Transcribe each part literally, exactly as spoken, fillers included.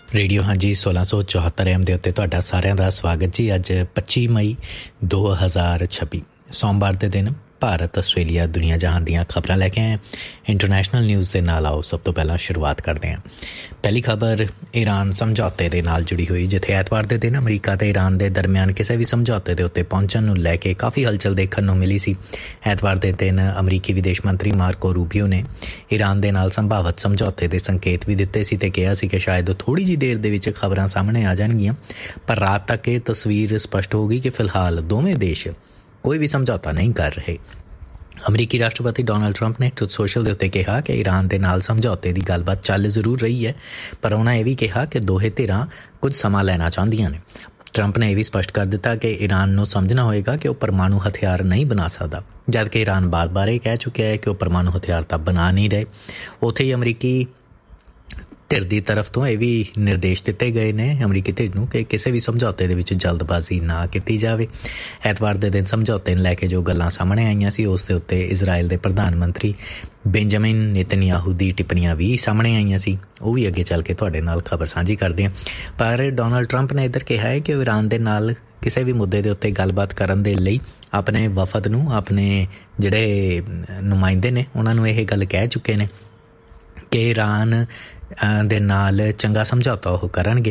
Radio ਹਾਂਜੀ सोलह सौ चौहत्तर एम ਦੇ ਉੱਤੇ ਤੁਹਾਡਾ ਸਾਰਿਆਂ ਦਾ ਸਵਾਗਤ ਜੀ। ਅੱਜ पच्चीस ਮਈ दो हज़ार छब्बीस ਸੋਮਵਾਰ ਦੇ ਦਿਨ ਭਾਰਤ ਆਸਟ੍ਰੇਲੀਆ ਦੁਨੀਆ ਜਹਾਨ ਦੀਆਂ ਖਬਰਾਂ ਲੈ ਕੇ ਆਏ ਇੰਟਰਨੈਸ਼ਨਲ ਨਿਊਜ਼ ਦੇ ਨਾਲ। ਆਓ ਸਭ ਤੋਂ ਪਹਿਲਾਂ ਸ਼ੁਰੂਆਤ ਕਰਦੇ ਹਾਂ। ਪਹਿਲੀ ਖਬਰ ਈਰਾਨ ਸਮਝੌਤੇ ਦੇ ਨਾਲ ਜੁੜੀ ਹੋਈ, ਜਿੱਥੇ ਐਤਵਾਰ ਦੇ ਦਿਨ ਅਮਰੀਕਾ ਤੇ ਈਰਾਨ ਦੇ ਦਰਮਿਆਨ ਕਿਸੇ ਵੀ ਸਮਝੌਤੇ ਦੇ ਉੱਤੇ ਪਹੁੰਚਣ ਨੂੰ ਲੈ ਕੇ ਕਾਫੀ ਹਲਚਲ ਦੇਖਣ ਨੂੰ ਮਿਲੀ ਸੀ। ਐਤਵਾਰ ਦੇ ਦਿਨ ਅਮਰੀਕੀ ਵਿਦੇਸ਼ ਮੰਤਰੀ ਮਾਰਕੋ ਰੂਬੀਓ ਨੇ ਈਰਾਨ ਦੇ ਨਾਲ ਸੰਭਾਵਤ ਸਮਝੌਤੇ ਦੇ ਸੰਕੇਤ ਵੀ ਦਿੱਤੇ ਸੀ ਤੇ ਕਿਹਾ ਸੀ ਕਿ ਸ਼ਾਇਦ ਥੋੜ੍ਹੀ ਜਿਹੀ ਦੇਰ ਦੇ ਵਿੱਚ ਖਬਰਾਂ ਸਾਹਮਣੇ ਆ ਜਾਣਗੀਆਂ, ਪਰ ਰਾਤ ਤੱਕ ਇਹ ਤਸਵੀਰ ਸਪਸ਼ਟ ਹੋ ਗਈ ਕਿ ਫਿਲਹਾਲ ਦੋਵੇਂ ਦੇਸ਼ ਕੋਈ ਵੀ ਸਮਝੌਤਾ ਨਹੀਂ ਕਰ ਰਹੇ। ਅਮਰੀਕੀ ਰਾਸ਼ਟਰਪਤੀ ਡੋਨਾਲਡ ਟਰੰਪ ਨੇ ਟਰੂਥ ਸੋਸ਼ਲ ਦੇ ਉੱਤੇ ਕਿਹਾ ਕਿ ਈਰਾਨ ਦੇ ਨਾਲ ਸਮਝੌਤੇ ਦੀ ਗੱਲਬਾਤ ਚੱਲ ਜ਼ਰੂਰ ਰਹੀ ਹੈ, ਪਰ ਉਹਨਾਂ ਇਹ ਵੀ ਕਿਹਾ ਕਿ ਦੋਹੇ ਧਿਰਾਂ ਕੁਝ ਸਮਾਂ ਲੈਣਾ ਚਾਹੁੰਦੀਆਂ ਨੇ। ਟਰੰਪ ਨੇ ਇਹ ਵੀ ਸਪਸ਼ਟ ਕਰ ਦਿੱਤਾ ਕਿ ਈਰਾਨ ਨੂੰ ਸਮਝਣਾ ਹੋਏਗਾ ਕਿ ਉਹ ਪਰਮਾਣੂ ਹਥਿਆਰ ਨਹੀਂ ਬਣਾ ਸਕਦਾ, ਜਦਕਿ ਈਰਾਨ ਬਾਰ-ਬਾਰ ਇਹ ਕਹਿ ਚੁੱਕਿਆ ਹੈ ਕਿ ਉਹ ਪਰਮਾਣੂ ਹਥਿਆਰ ਤਾਂ ਬਣਾ ਨਹੀਂ ਰਹੇ। ਉੱਥੇ ਹੀ ਅਮਰੀਕੀ ਧਿਰ ਦੀ ਤਰਫ ਤੋਂ ਇਹ ਵੀ ਨਿਰਦੇਸ਼ ਦਿੱਤੇ ਗਏ ਨੇ ਅਮਰੀਕੀ ਧਿਰ ਨੂੰ ਕਿ ਕਿਸੇ ਵੀ ਸਮਝੌਤੇ ਦੇ ਵਿੱਚ ਜਲਦਬਾਜ਼ੀ ਨਾ ਕੀਤੀ ਜਾਵੇ। ਐਤਵਾਰ ਦੇ ਦਿਨ ਸਮਝੌਤੇ ਨੂੰ ਲੈ ਕੇ ਜੋ ਗੱਲਾਂ ਸਾਹਮਣੇ ਆਈਆਂ ਸੀ ਉਸ ਦੇ ਉੱਤੇ ਇਜ਼ਰਾਈਲ ਦੇ ਪ੍ਰਧਾਨ ਮੰਤਰੀ ਬੈਂਜਾਮਿਨ ਨੇਤਨਯਾਹੂ ਦੀ ਟਿੱਪਣੀਆਂ ਵੀ ਸਾਹਮਣੇ ਆਈਆਂ ਸੀ, ਉਹ ਵੀ ਅੱਗੇ ਚੱਲ ਕੇ ਤੁਹਾਡੇ ਨਾਲ ਖਬਰ ਸਾਂਝੀ ਕਰਦੇ ਹਾਂ। ਪਰ ਡੋਨਾਲਡ ਟਰੰਪ ਨੇ ਇੱਧਰ ਕਿਹਾ ਹੈ ਕਿ ਉਹ ਈਰਾਨ ਦੇ ਨਾਲ ਕਿਸੇ ਵੀ ਮੁੱਦੇ ਦੇ ਉੱਤੇ ਗੱਲਬਾਤ ਕਰਨ ਦੇ ਲਈ ਆਪਣੇ ਵਫਦ ਨੂੰ, ਆਪਣੇ ਜਿਹੜੇ ਨੁਮਾਇੰਦੇ ਨੇ ਉਹਨਾਂ ਨੂੰ ਇਹ ਗੱਲ ਕਹਿ ਚੁੱਕੇ ਨੇ ਕਿ ਈਰਾਨ ਦੇ ਨਾਲ ਚੰਗਾ ਸਮਝੌਤਾ ਉਹ ਕਰਨਗੇ।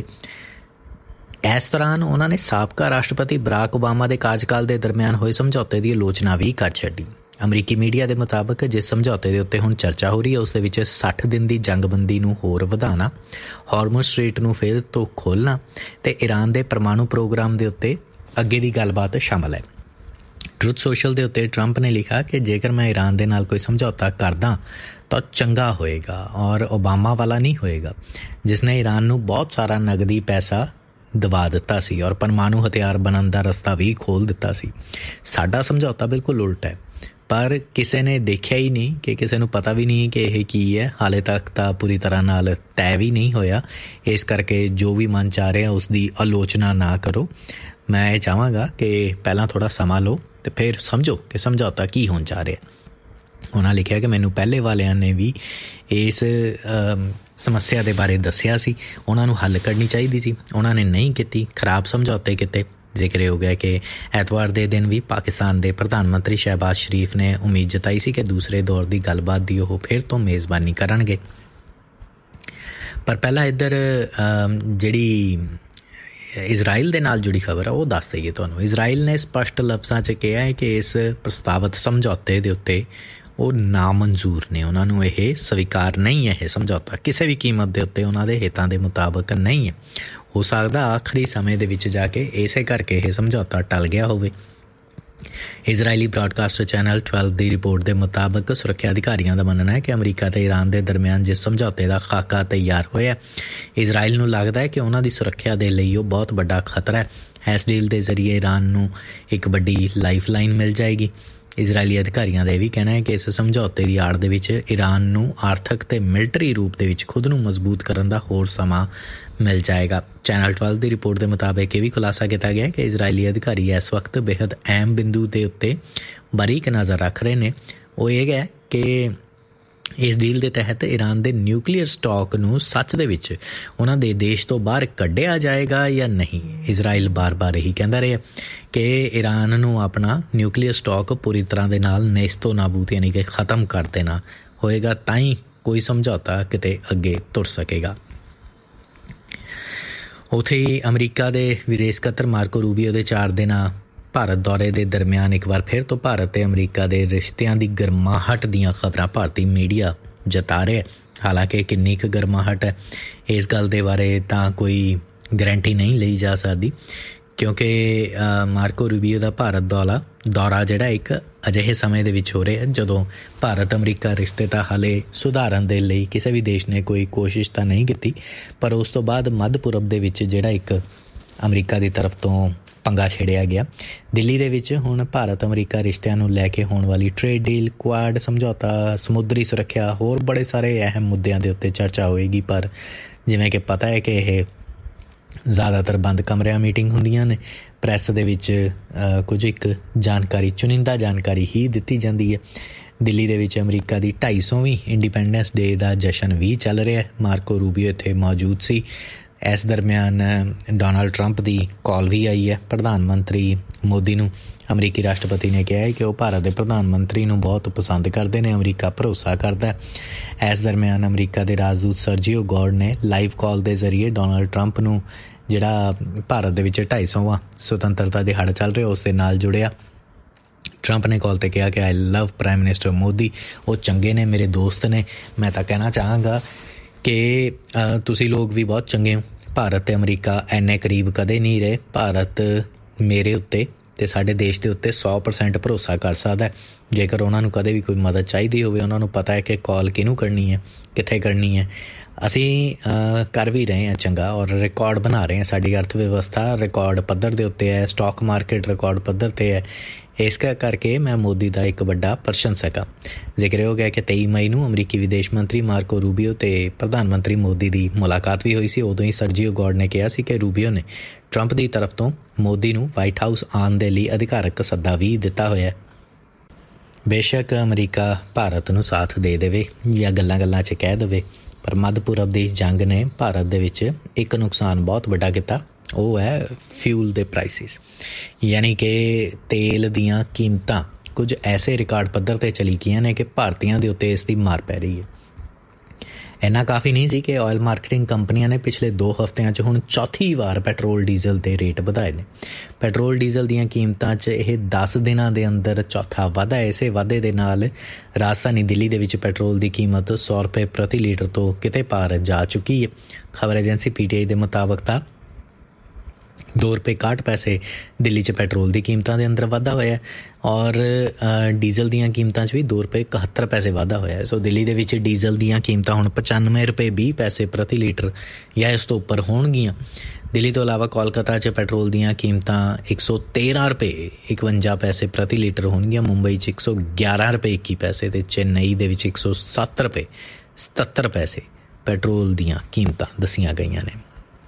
ਇਸ ਦੌਰਾਨ ਉਹਨਾਂ ਨੇ ਸਾਬਕਾ ਰਾਸ਼ਟਰਪਤੀ ਬਰਾਕ ਓਬਾਮਾ ਦੇ ਕਾਰਜਕਾਲ ਦੇ ਦਰਮਿਆਨ ਹੋਏ ਸਮਝੌਤੇ ਦੀ ਆਲੋਚਨਾ ਵੀ ਕਰ ਛੱਡੀ। ਅਮਰੀਕੀ ਮੀਡੀਆ ਦੇ ਮੁਤਾਬਕ ਜਿਸ ਸਮਝੌਤੇ ਦੇ ਉੱਤੇ ਹੁਣ ਚਰਚਾ ਹੋ ਰਹੀ ਹੈ ਉਸ ਦੇ ਵਿੱਚ ਸੱਠ ਦਿਨ ਦੀ ਜੰਗਬੰਦੀ ਨੂੰ ਹੋਰ ਵਧਾਉਣਾ, ਹਾਰਮੁਜ਼ ਸਟ੍ਰੇਟ ਨੂੰ ਫਿਰ ਤੋਂ ਖੋਲ੍ਹਣਾ ਤੇ ਈਰਾਨ ਦੇ ਪਰਮਾਣੂ ਪ੍ਰੋਗਰਾਮ ਦੇ ਉੱਤੇ ਅੱਗੇ ਦੀ ਗੱਲਬਾਤ ਸ਼ਾਮਲ ਹੈ। ਟਰੂਥ ਸੋਸ਼ਲ ਦੇ ਉੱਤੇ ਟਰੰਪ ਨੇ ਲਿਖਿਆ ਕਿ ਜੇਕਰ ਮੈਂ ਈਰਾਨ ਦੇ ਨਾਲ ਕੋਈ ਸਮਝੌਤਾ ਕਰਦਾ ਤਾਂ ਚੰਗਾ ਹੋਏਗਾ ਔਰ ਓਬਾਮਾ ਵਾਲਾ ਨਹੀਂ ਹੋਏਗਾ, ਜਿਸ ਨੇ ਈਰਾਨ ਨੂੰ ਬਹੁਤ ਸਾਰਾ ਨਗਦੀ ਪੈਸਾ ਦਵਾ ਦਿੱਤਾ ਸੀ ਔਰ ਪਰਮਾਣੂ ਹਥਿਆਰ ਬਣਨ ਦਾ ਰਸਤਾ ਵੀ ਖੋਲ੍ਹ ਦਿੱਤਾ ਸੀ। ਸਾਡਾ ਸਮਝੌਤਾ ਬਿਲਕੁਲ ਉਲਟ ਹੈ, ਪਰ ਕਿਸੇ ਨੇ ਦੇਖਿਆ ਹੀ ਨਹੀਂ ਕਿ ਕਿਸੇ ਨੂੰ ਪਤਾ ਵੀ ਨਹੀਂ ਕਿ ਇਹ ਕੀ ਹੈ। ਹਾਲੇ ਤੱਕ ਤਾਂ ਪੂਰੀ ਤਰ੍ਹਾਂ ਨਾਲ ਤੈਅ ਵੀ ਨਹੀਂ ਹੋਇਆ, ਇਸ ਕਰਕੇ ਜੋ ਵੀ ਮਨ ਚਾਹ ਰਿਹਾ ਉਸ ਦੀ ਆਲੋਚਨਾ ਨਾ ਕਰੋ। ਮੈਂ ਇਹ ਚਾਹਾਂਗਾ ਕਿ ਪਹਿਲਾਂ ਥੋੜ੍ਹਾ ਸਮਾਂ ਲਓ ਅਤੇ ਫਿਰ ਸਮਝੋ ਕਿ ਸਮਝੌਤਾ ਕੀ ਹੋਣ ਜਾ ਰਿਹਾ। ਉਹਨਾਂ ਲਿਖਿਆ ਕਿ ਮੈਨੂੰ ਪਹਿਲੇ ਵਾਲਿਆਂ ਨੇ ਵੀ ਇਸ ਸਮੱਸਿਆ ਦੇ ਬਾਰੇ ਦੱਸਿਆ ਸੀ, ਉਹਨਾਂ ਨੂੰ ਹੱਲ ਕਰਨੀ ਚਾਹੀਦੀ ਸੀ, ਉਹਨਾਂ ਨੇ ਨਹੀਂ ਕੀਤੀ, ਖਰਾਬ ਸਮਝੌਤੇ ਕੀਤੇ। ਜ਼ਿਕਰ ਹੋ ਗਿਆ ਕਿ ਐਤਵਾਰ ਦੇ ਦਿਨ ਵੀ ਪਾਕਿਸਤਾਨ ਦੇ ਪ੍ਰਧਾਨ ਮੰਤਰੀ ਸ਼ਹਿਬਾਜ਼ ਸ਼ਰੀਫ ਨੇ ਉਮੀਦ ਜਤਾਈ ਸੀ ਕਿ ਦੂਸਰੇ ਦੌਰ ਦੀ ਗੱਲਬਾਤ ਦੀ ਉਹ ਫਿਰ ਤੋਂ ਮੇਜ਼ਬਾਨੀ ਕਰਨਗੇ। ਪਰ ਪਹਿਲਾਂ ਇੱਧਰ ਜਿਹੜੀ ਇਜ਼ਰਾਈਲ ਦੇ ਨਾਲ ਜੁੜੀ ਖਬਰ ਆ ਉਹ ਦੱਸ ਦਈਏ ਤੁਹਾਨੂੰ। ਇਜ਼ਰਾਈਲ ਨੇ ਸਪਸ਼ਟ ਲਫ਼ਜ਼ਾਂ 'ਚ ਕਿਹਾ ਹੈ ਕਿ ਇਸ ਪ੍ਰਸਤਾਵਿਤ ਸਮਝੌਤੇ ਦੇ ਉੱਤੇ ਉਹ ਨਾਮਨਜ਼ੂਰ ਨੇ, ਉਹਨਾਂ ਨੂੰ ਇਹ ਸਵੀਕਾਰ ਨਹੀਂ ਹੈ। ਇਹ ਸਮਝੌਤਾ ਕਿਸੇ ਵੀ ਕੀਮਤ ਦੇ ਉੱਤੇ ਉਹਨਾਂ ਦੇ ਹਿੱਤਾਂ ਦੇ ਮੁਤਾਬਕ ਨਹੀਂ ਹੈ। ਹੋ ਸਕਦਾ ਆਖਰੀ ਸਮੇਂ ਦੇ ਵਿੱਚ ਜਾ ਕੇ ਇਸੇ ਕਰਕੇ ਇਹ ਸਮਝੌਤਾ ਟਲ ਗਿਆ ਹੋਵੇ। ਇਜ਼ਰਾਈਲੀ ਬ੍ਰਾਡਕਾਸਟਰ ਚੈਨਲ ਬਾਰਾਂ ਦੀ ਰਿਪੋਰਟ ਦੇ ਮੁਤਾਬਕ ਸੁਰੱਖਿਆ ਅਧਿਕਾਰੀਆਂ ਦਾ ਮੰਨਣਾ ਹੈ ਕਿ ਅਮਰੀਕਾ ਅਤੇ ਈਰਾਨ ਦੇ ਦਰਮਿਆਨ ਜਿਸ ਸਮਝੌਤੇ ਦਾ ਖਾਕਾ ਤਿਆਰ ਹੋਇਆ, ਇਜ਼ਰਾਈਲ ਨੂੰ ਲੱਗਦਾ ਹੈ ਕਿ ਉਹਨਾਂ ਦੀ ਸੁਰੱਖਿਆ ਦੇ ਲਈ ਉਹ ਬਹੁਤ ਵੱਡਾ ਖਤਰਾ ਹੈ। ਇਸ ਡੀਲ ਦੇ ਜ਼ਰੀਏ ਈਰਾਨ ਨੂੰ ਇੱਕ ਵੱਡੀ ਲਾਈਫ ਲਾਈਨ ਮਿਲ ਜਾਏਗੀ। ਇਜ਼ਰਾਈਲੀ ਅਧਿਕਾਰੀਆਂ ਦਾ ਇਹ ਵੀ ਕਹਿਣਾ ਹੈ ਕਿ ਇਸ ਸਮਝੌਤੇ ਦੀ ਆੜ ਦੇ ਵਿੱਚ ਈਰਾਨ ਨੂੰ ਆਰਥਿਕ ਤੇ ਮਿਲਟਰੀ ਰੂਪ ਦੇ ਵਿੱਚ ਖੁਦ ਨੂੰ ਮਜ਼ਬੂਤ ਕਰਨ ਦਾ ਹੋਰ ਸਮਾਂ ਮਿਲ ਜਾਏਗਾ। ਚੈਨਲ ਬਾਰਾਂ ਦੀ ਰਿਪੋਰਟ ਦੇ ਮੁਤਾਬਕ ਇਹ ਵੀ ਖੁਲਾਸਾ ਕੀਤਾ ਗਿਆ ਕਿ ਇਜ਼ਰਾਈਲੀ ਅਧਿਕਾਰੀ ਇਸ ਵਕਤ ਬੇਹੱਦ ਅਹਿਮ ਬਿੰਦੂ ਦੇ ਉੱਤੇ ਬਾਰੀਕ ਨਜ਼ਰ ਰੱਖ ਰਹੇ ਨੇ। ਉਹ ਇਹ ਹੈ ਕਿ ਇਸ ਡੀਲ ਦੇ ਤਹਿਤ ਈਰਾਨ ਦੇ ਨਿਊਕਲੀਅਰ ਸਟਾਕ ਨੂੰ ਸੱਚ ਦੇ ਵਿੱਚ ਉਹਨਾਂ ਦੇ ਦੇਸ਼ ਤੋਂ ਬਾਹਰ ਕੱਢਿਆ ਜਾਏਗਾ ਜਾਂ ਨਹੀਂ। ਇਜ਼ਰਾਈਲ ਬਾਰ-ਬਾਰ ਇਹੀ ਕਹਿੰਦਾ ਰਿਹਾ ਕਿ ਈਰਾਨ ਨੂੰ ਆਪਣਾ ਨਿਊਕਲੀਅਰ ਸਟਾਕ ਪੂਰੀ ਤਰ੍ਹਾਂ ਦੇ ਨਾਲ ਨੇਸਤੋ ਨਾਬੂਦ ਯਾਨੀ ਕਿ ਖ਼ਤਮ ਕਰ ਦੇਣਾ ਹੋਏਗਾ, ਤਾਂ ਹੀ ਕੋਈ ਸਮਝੌਤਾ ਕਿਤੇ ਅੱਗੇ ਤੁਰ ਸਕੇਗਾ। ਉੱਥੇ ਹੀ ਅਮਰੀਕਾ ਦੇ ਵਿਦੇਸ਼ ਸਕੱਤਰ ਮਾਰਕੋ ਰੂਬੀਓ ਦੇ ਚਾਰ ਦਿਨਾਂ ਭਾਰਤ ਦੌਰੇ ਦੇ ਦਰਮਿਆਨ ਇੱਕ ਵਾਰ ਫਿਰ ਤੋਂ ਭਾਰਤ ਅਤੇ ਅਮਰੀਕਾ ਦੇ ਰਿਸ਼ਤਿਆਂ ਦੀ ਗਰਮਾਹਟ ਦੀਆਂ ਖਬਰਾਂ ਭਾਰਤੀ ਮੀਡੀਆ ਜਤਾ ਰਿਹਾ। ਹਾਲਾਂਕਿ ਕਿੰਨੀ ਕੁ ਗਰਮਾਹਟ ਹੈ ਇਸ ਗੱਲ ਦੇ ਬਾਰੇ ਤਾਂ ਕੋਈ ਗਰੰਟੀ ਨਹੀਂ ਲਈ ਜਾ ਸਕਦੀ, ਕਿਉਂਕਿ ਮਾਰਕੋ ਰੂਬੀਓ ਦਾ ਭਾਰਤ ਦੌਰਾ ਦੌਰਾ ਜਿਹੜਾ ਇੱਕ ਅਜਿਹੇ ਸਮੇਂ ਦੇ ਵਿੱਚ ਹੋ ਰਿਹਾ ਜਦੋਂ ਭਾਰਤ ਅਮਰੀਕਾ ਰਿਸ਼ਤੇ ਤਾਂ ਹਾਲੇ ਸੁਧਾਰਨ ਦੇ ਲਈ ਕਿਸੇ ਵੀ ਦੇਸ਼ ਨੇ ਕੋਈ ਕੋਸ਼ਿਸ਼ ਤਾਂ ਨਹੀਂ ਕੀਤੀ, ਪਰ ਉਸ ਤੋਂ ਬਾਅਦ ਮੱਧ ਪੂਰਬ ਦੇ ਵਿੱਚ ਜਿਹੜਾ ਇੱਕ ਅਮਰੀਕਾ ਦੀ ਤਰਫ ਤੋਂ ਪੰਗਾ ਛੇੜਿਆ ਗਿਆ। ਦਿੱਲੀ ਦੇ ਵਿੱਚ ਹੁਣ ਭਾਰਤ ਅਮਰੀਕਾ ਰਿਸ਼ਤਿਆਂ ਨੂੰ ਲੈ ਕੇ ਹੋਣ ਵਾਲੀ ਟ੍ਰੇਡ ਡੀਲ, ਕੁਆਡ ਸਮਝੌਤਾ, ਸਮੁੰਦਰੀ ਸੁਰੱਖਿਆ, ਹੋਰ ਬੜੇ ਸਾਰੇ ਅਹਿਮ ਮੁੱਦਿਆਂ ਦੇ ਉੱਤੇ ਚਰਚਾ ਹੋਏਗੀ। ਪਰ ਜਿਵੇਂ ਕਿ ਪਤਾ ਹੈ ਕਿ ਇਹ ਜ਼ਿਆਦਾਤਰ ਬੰਦ ਕਮਰਿਆਂ ਮੀਟਿੰਗ ਹੁੰਦੀਆਂ ਨੇ, ਪ੍ਰੈਸ ਦੇ ਵਿੱਚ ਕੁਝ ਇੱਕ ਜਾਣਕਾਰੀ, ਚੁਣਿੰਦਾ ਜਾਣਕਾਰੀ ਹੀ ਦਿੱਤੀ ਜਾਂਦੀ ਹੈ। ਦਿੱਲੀ ਦੇ ਵਿੱਚ ਅਮਰੀਕਾ ਦੀ ਢਾਈ ਸੌਵੀਂ ਇੰਡੀਪੈਂਡੈਂਸ ਡੇ ਦਾ ਜਸ਼ਨ ਵੀ ਚੱਲ ਰਿਹਾ। ਮਾਰਕੋ ਰੂਬੀਓ ਇੱਥੇ ਮੌਜੂਦ ਸੀ। ਇਸ ਦਰਮਿਆਨ ਡੋਨਾਲਡ ਟਰੰਪ ਦੀ ਕਾਲ ਵੀ ਆਈ ਹੈ ਪ੍ਰਧਾਨ ਮੰਤਰੀ ਮੋਦੀ ਨੂੰ। ਅਮਰੀਕੀ ਰਾਸ਼ਟਰਪਤੀ ਨੇ ਕਿਹਾ ਹੈ ਕਿ ਉਹ ਭਾਰਤ ਦੇ ਪ੍ਰਧਾਨ ਮੰਤਰੀ ਨੂੰ ਬਹੁਤ ਪਸੰਦ ਕਰਦੇ ਨੇ, ਅਮਰੀਕਾ ਭਰੋਸਾ ਕਰਦਾ ਹੈ। ਇਸ ਦਰਮਿਆਨ ਅਮਰੀਕਾ ਦੇ ਰਾਜਦੂਤ ਸਰਜੀਓ ਗੌਰਡ ਨੇ ਲਾਈਵ ਕਾਲ ਦੇ ਜ਼ਰੀਏ ਡੋਨਾਲਡ ਟਰੰਪ ਨੂੰ ਜਿਹੜਾ ਭਾਰਤ ਦੇ ਵਿੱਚ ਢਾਈ ਸੌਵਾਂ ਸੁਤੰਤਰਤਾ ਦਿਹਾੜਾ ਚੱਲ ਰਿਹਾ ਉਸ ਦੇ ਨਾਲ ਜੁੜਿਆ। ਟਰੰਪ ਨੇ ਕਾਲ 'ਤੇ ਕਿਹਾ ਕਿ ਆਈ ਲਵ ਪ੍ਰਾਈਮ ਮਿਨਿਸਟਰ ਮੋਦੀ, ਉਹ ਚੰਗੇ ਨੇ, ਮੇਰੇ ਦੋਸਤ ਨੇ। ਮੈਂ ਤਾਂ ਕਹਿਣਾ ਚਾਹਾਂਗਾ ਕਿ ਤੁਸੀਂ ਲੋਕ ਵੀ ਬਹੁਤ ਚੰਗੇ ਹੋ। ਭਾਰਤ ਅਤੇ ਅਮਰੀਕਾ ਇੰਨੇ ਕਰੀਬ ਕਦੇ ਨਹੀਂ ਰਹੇ। ਭਾਰਤ ਮੇਰੇ ਉੱਤੇ ਅਤੇ ਸਾਡੇ ਦੇਸ਼ ਦੇ ਉੱਤੇ ਸੌ ਪਰਸੈਂਟ ਭਰੋਸਾ ਕਰ ਸਕਦਾ। ਜੇਕਰ ਉਹਨਾਂ ਨੂੰ ਕਦੇ ਵੀ ਕੋਈ ਮਦਦ ਚਾਹੀਦੀ ਹੋਵੇ, ਉਹਨਾਂ ਨੂੰ ਪਤਾ ਹੈ ਕਿ ਕਾਲ ਕਿਹਨੂੰ ਕਰਨੀ ਹੈ, ਕਿੱਥੇ ਕਰਨੀ ਹੈ। ਅਸੀਂ ਕਰ ਵੀ ਰਹੇ ਹਾਂ ਚੰਗਾ, ਔਰ ਰਿਕਾਰਡ ਬਣਾ ਰਹੇ ਹਾਂ। ਸਾਡੀ ਅਰਥ ਵਿਵਸਥਾ ਰਿਕਾਰਡ ਪੱਧਰ ਦੇ ਉੱਤੇ ਹੈ, ਸਟਾਕ ਮਾਰਕੀਟ ਰਿਕਾਰਡ ਪੱਧਰ 'ਤੇ ਹੈ। ਇਸ ਕਰਕੇ ਮੈਂ ਮੋਦੀ ਦਾ ਇੱਕ ਵੱਡਾ ਪ੍ਰਸ਼ੰਸਕ ਹਾਂ। ਜ਼ਿਕਰ ਹੋ ਗਿਆ ਕਿ ਤੇਈ ਮਈ ਨੂੰ ਅਮਰੀਕੀ ਵਿਦੇਸ਼ ਮੰਤਰੀ ਮਾਰਕੋ ਰੂਬੀਓ ਅਤੇ ਪ੍ਰਧਾਨ ਮੰਤਰੀ ਮੋਦੀ ਦੀ ਮੁਲਾਕਾਤ ਵੀ ਹੋਈ ਸੀ। ਉਦੋਂ ਹੀ ਸਰਜੀਓ ਗੌਰਡ ਨੇ ਕਿਹਾ ਸੀ ਕਿ ਰੂਬੀਓ ਨੇ ਟਰੰਪ ਦੀ ਤਰਫ ਤੋਂ ਮੋਦੀ ਨੂੰ ਵਾਈਟ ਹਾਊਸ ਆਉਣ ਦੇ ਲਈ ਅਧਿਕਾਰਕ ਸੱਦਾ ਵੀ ਦਿੱਤਾ ਹੋਇਆ। ਬੇਸ਼ੱਕ ਅਮਰੀਕਾ ਭਾਰਤ ਨੂੰ ਸਾਥ ਦੇ ਦੇਵੇ ਜਾਂ ਗੱਲਾਂ ਗੱਲਾਂ 'ਚ ਕਹਿ ਦੇਵੇ, ਪਰ ਮੱਧ ਪੂਰਬ ਦੀ ਜੰਗ ਨੇ ਭਾਰਤ ਦੇ ਵਿੱਚ ਇੱਕ ਨੁਕਸਾਨ ਬਹੁਤ ਵੱਡਾ ਕੀਤਾ। ਉਹ ਹੈ ਫਿਊਲ ਦੇ ਪ੍ਰਾਈਸਿਸ, ਯਾਨੀ ਕਿ ਤੇਲ ਦੀਆਂ ਕੀਮਤਾਂ ਕੁਝ ਐਸੇ ਰਿਕਾਰਡ ਪੱਧਰ 'ਤੇ ਚਲੀ ਗਈਆਂ ਨੇ ਕਿ ਭਾਰਤੀਆਂ ਦੇ ਉੱਤੇ ਇਸ ਦੀ ਮਾਰ ਪੈ ਰਹੀ ਹੈ। ਇੰਨਾ ਕਾਫੀ ਨਹੀਂ ਸੀ ਕਿ ਆਇਲ ਮਾਰਕੀਟਿੰਗ ਕੰਪਨੀਆਂ ਨੇ ਪਿਛਲੇ ਦੋ ਹਫ਼ਤਿਆਂ 'ਚ ਹੁਣ ਚੌਥੀ ਵਾਰ ਪੈਟਰੋਲ ਡੀਜ਼ਲ ਦੇ ਰੇਟ ਵਧਾਏ ਨੇ। ਪੈਟਰੋਲ ਡੀਜ਼ਲ ਦੀਆਂ ਕੀਮਤਾਂ 'ਚ ਇਹ ਦਸ ਦਿਨਾਂ ਦੇ ਅੰਦਰ ਚੌਥਾ ਵਾਧਾ ਹੈ। ਇਸੇ ਵਾਧੇ ਦੇ ਨਾਲ ਰਾਜਧਾਨੀ ਦਿੱਲੀ ਦੇ ਵਿੱਚ ਪੈਟਰੋਲ ਦੀ ਕੀਮਤ ਸੌ ਰੁਪਏ ਪ੍ਰਤੀ ਲੀਟਰ ਤੋਂ ਕਿਤੇ ਪਾਰ ਜਾ ਚੁੱਕੀ ਹੈ। ਖਬਰ ਏਜੰਸੀ ਪੀ ਟੀ ਆਈ ਦੇ ਮੁਤਾਬਕ ਤਾਂ ਦੋ ਰੁਪਏ ਇਕਾਹਠ ਪੈਸੇ ਦਿੱਲੀ 'ਚ ਪੈਟਰੋਲ ਦੀ ਕੀਮਤਾਂ ਦੇ ਅੰਦਰ ਵਾਧਾ ਹੋਇਆ, ਔਰ ਡੀਜ਼ਲ ਦੀਆਂ ਕੀਮਤਾਂ 'ਚ ਵੀ ਦੋ ਰੁਪਏ ਇਕਹੱਤਰ ਪੈਸੇ ਵਾਧਾ ਹੋਇਆ। ਸੋ ਦਿੱਲੀ ਦੇ ਵਿੱਚ ਡੀਜ਼ਲ ਦੀਆਂ ਕੀਮਤਾਂ ਹੁਣ ਪਚਾਨਵੇਂ ਰੁਪਏ ਵੀਹ ਪੈਸੇ ਪ੍ਰਤੀ ਲੀਟਰ ਜਾਂ ਇਸ ਤੋਂ ਉੱਪਰ ਹੋਣਗੀਆਂ। ਦਿੱਲੀ ਤੋਂ ਇਲਾਵਾ ਕੋਲਕਾਤਾ 'ਚ ਪੈਟਰੋਲ ਦੀਆਂ ਕੀਮਤਾਂ ਇੱਕ ਸੌ ਤੇਰ੍ਹਾਂ ਰੁਪਏ ਇਕਵੰਜਾ ਪੈਸੇ ਪ੍ਰਤੀ ਲੀਟਰ ਹੋਣਗੀਆਂ। ਮੁੰਬਈ 'ਚ ਇੱਕ ਸੌ ਗਿਆਰਾਂ ਰੁਪਏ ਇੱਕੀ ਪੈਸੇ ਅਤੇ ਚੇਨਈ ਦੇ ਵਿੱਚ ਇੱਕ ਸੌ ਸੱਤ ਰੁਪਏ ਸਤੱਤਰ ਪੈਸੇ ਪੈਟਰੋਲ ਦੀਆਂ ਕੀਮਤਾਂ ਦੱਸੀਆਂ ਗਈਆਂ ਨੇ।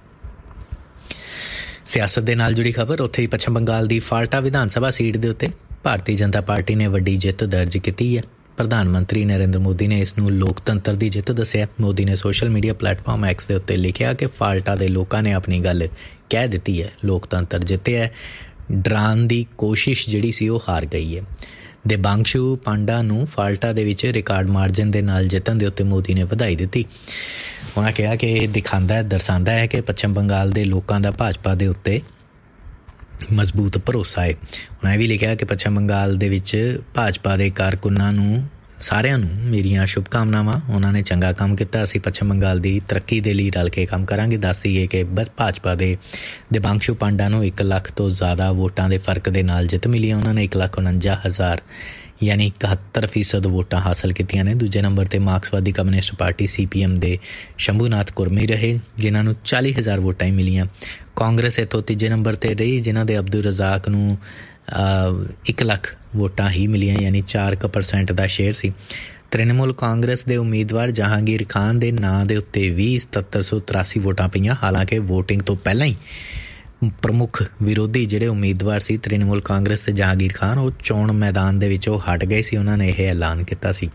ਸਿਆਸਤ ਦੇ ਨਾਲ ਜੁੜੀ ਖਬਰ, ਉੱਥੇ ਹੀ ਪੱਛਮ ਬੰਗਾਲ ਦੀ ਫਾਲਟਾ ਵਿਧਾਨ ਸਭਾ ਸੀਟ ਦੇ ਉੱਤੇ ਭਾਰਤੀ ਜਨਤਾ ਪਾਰਟੀ ਨੇ ਵੱਡੀ ਜਿੱਤ ਦਰਜ ਕੀਤੀ ਹੈ। ਪ੍ਰਧਾਨ ਮੰਤਰੀ ਨਰਿੰਦਰ ਮੋਦੀ ਨੇ ਇਸ ਨੂੰ ਲੋਕਤੰਤਰ ਦੀ ਜਿੱਤ ਦੱਸਿਆ। ਮੋਦੀ ਨੇ ਸੋਸ਼ਲ ਮੀਡੀਆ ਪਲੇਟਫਾਰਮ ਐਕਸ ਦੇ ਉੱਤੇ ਲਿਖਿਆ ਕਿ ਫਾਲਟਾ ਦੇ ਲੋਕਾਂ ਨੇ ਆਪਣੀ ਗੱਲ ਕਹਿ ਦਿੱਤੀ ਹੈ, ਲੋਕਤੰਤਰ ਜਿੱਤਿਆ। ਡਰਾਉਣ ਦੀ ਕੋਸ਼ਿਸ਼ ਜਿਹੜੀ ਸੀ ਉਹ ਹਾਰ ਗਈ ਹੈ। ਦੇਬਾਂਸ਼ੂ ਪਾਂਡਾ ਨੂੰ ਫਾਲਟਾ ਦੇ ਵਿੱਚ ਰਿਕਾਰਡ ਮਾਰਜਨ ਦੇ ਨਾਲ ਜਿੱਤਣ ਦੇ ਉੱਤੇ ਮੋਦੀ ਨੇ ਵਧਾਈ ਦਿੱਤੀ। ਉਹਨਾਂ ਕਿਹਾ ਕਿ ਇਹ ਦਿਖਾਉਂਦਾ ਦਰਸਾਉਂਦਾ ਹੈ ਕਿ ਪੱਛਮ ਬੰਗਾਲ ਦੇ ਲੋਕਾਂ ਦਾ ਭਾਜਪਾ ਦੇ ਉੱਤੇ ਮਜ਼ਬੂਤ ਭਰੋਸਾ ਹੈ। ਉਹਨਾਂ ਇਹ ਵੀ ਲਿਖਿਆ ਕਿ ਪੱਛਮ ਬੰਗਾਲ ਦੇ ਵਿੱਚ ਭਾਜਪਾ ਦੇ ਕਾਰਕੁਨਾਂ ਨੂੰ ਸਾਰਿਆਂ ਨੂੰ ਮੇਰੀਆਂ ਸ਼ੁਭਕਾਮਨਾਵਾਂ, ਉਹਨਾਂ ਨੇ ਚੰਗਾ ਕੰਮ ਕੀਤਾ। ਅਸੀਂ ਪੱਛਮ ਬੰਗਾਲ ਦੀ ਤਰੱਕੀ ਦੇ ਲਈ ਰਲ ਕੇ ਕੰਮ ਕਰਾਂਗੇ। ਦੱਸ ਦਈਏ ਕਿ ਬਸ ਭਾਜਪਾ ਦੇ ਦੇਬਾਂਸ਼ੂ ਪਾਂਡਾ ਨੂੰ ਇੱਕ ਲੱਖ ਤੋਂ ਜ਼ਿਆਦਾ ਵੋਟਾਂ ਦੇ ਫਰਕ ਦੇ ਨਾਲ ਜਿੱਤ ਮਿਲੀ ਹੈ। ਉਹਨਾਂ ਨੇ ਇੱਕ ਲੱਖ ਉਣੰਜਾ ਹਜ਼ਾਰ ਯਾਨੀ ਇਕਹੱਤਰ ਫੀਸਦ ਵੋਟਾਂ ਹਾਸਲ ਕੀਤੀਆਂ ਨੇ। ਦੂਜੇ ਨੰਬਰ 'ਤੇ ਮਾਰਕਸਵਾਦੀ ਕਮਿਊਨਿਸਟ ਪਾਰਟੀ ਸੀ ਪੀ ਐਮ ਦੇ ਸ਼ੰਭੂਨਾਥ ਕੁਰਮੀ ਰਹੇ, ਜਿਨ੍ਹਾਂ ਨੂੰ ਚਾਲੀ ਹਜ਼ਾਰ ਵੋਟਾਂ ਹੀ ਮਿਲੀਆਂ। ਕਾਂਗਰਸ ਇੱਥੋਂ ਤੀਜੇ ਨੰਬਰ 'ਤੇ ਰਹੀ, ਜਿਨ੍ਹਾਂ ਦੇ ਅਬਦੁਲ ਰਜ਼ਾਕ ਨੂੰ ਇੱਕ ਲੱਖ ਵੋਟਾਂ ਹੀ ਮਿਲੀਆਂ, ਯਾਨੀ ਚਾਰ ਕੁ ਪਰਸੈਂਟ ਦਾ ਸ਼ੇਅਰ ਸੀ। ਤ੍ਰਿਣਮੂਲ ਕਾਂਗਰਸ ਦੇ ਉਮੀਦਵਾਰ ਜਹਾਂਗੀਰ ਖਾਨ ਦੇ ਨਾਂ ਦੇ ਉੱਤੇ ਵੀ ਸਤੱਤਰ ਸੌ ਤਰਾਸੀ ਵੋਟਾਂ ਪਈਆਂ। ਹਾਲਾਂਕਿ ਵੋਟਿੰਗ ਤੋਂ ਪਹਿਲਾਂ ਹੀ ਪ੍ਰਮੁੱਖ ਵਿਰੋਧੀ ਜਿਹੜੇ ਉਮੀਦਵਾਰ ਸੀ ਤ੍ਰਿਣਮੂਲ ਕਾਂਗਰਸ ਤੇ ਜਹਾਂਗੀਰ ਖਾਨ, ਉਹ ਚੋਣ ਮੈਦਾਨ ਦੇ ਵਿੱਚੋਂ ਹਟ ਗਏ ਸੀ। ਉਹਨਾਂ ਨੇ ਇਹ ਐਲਾਨ ਕੀਤਾ ਸੀ।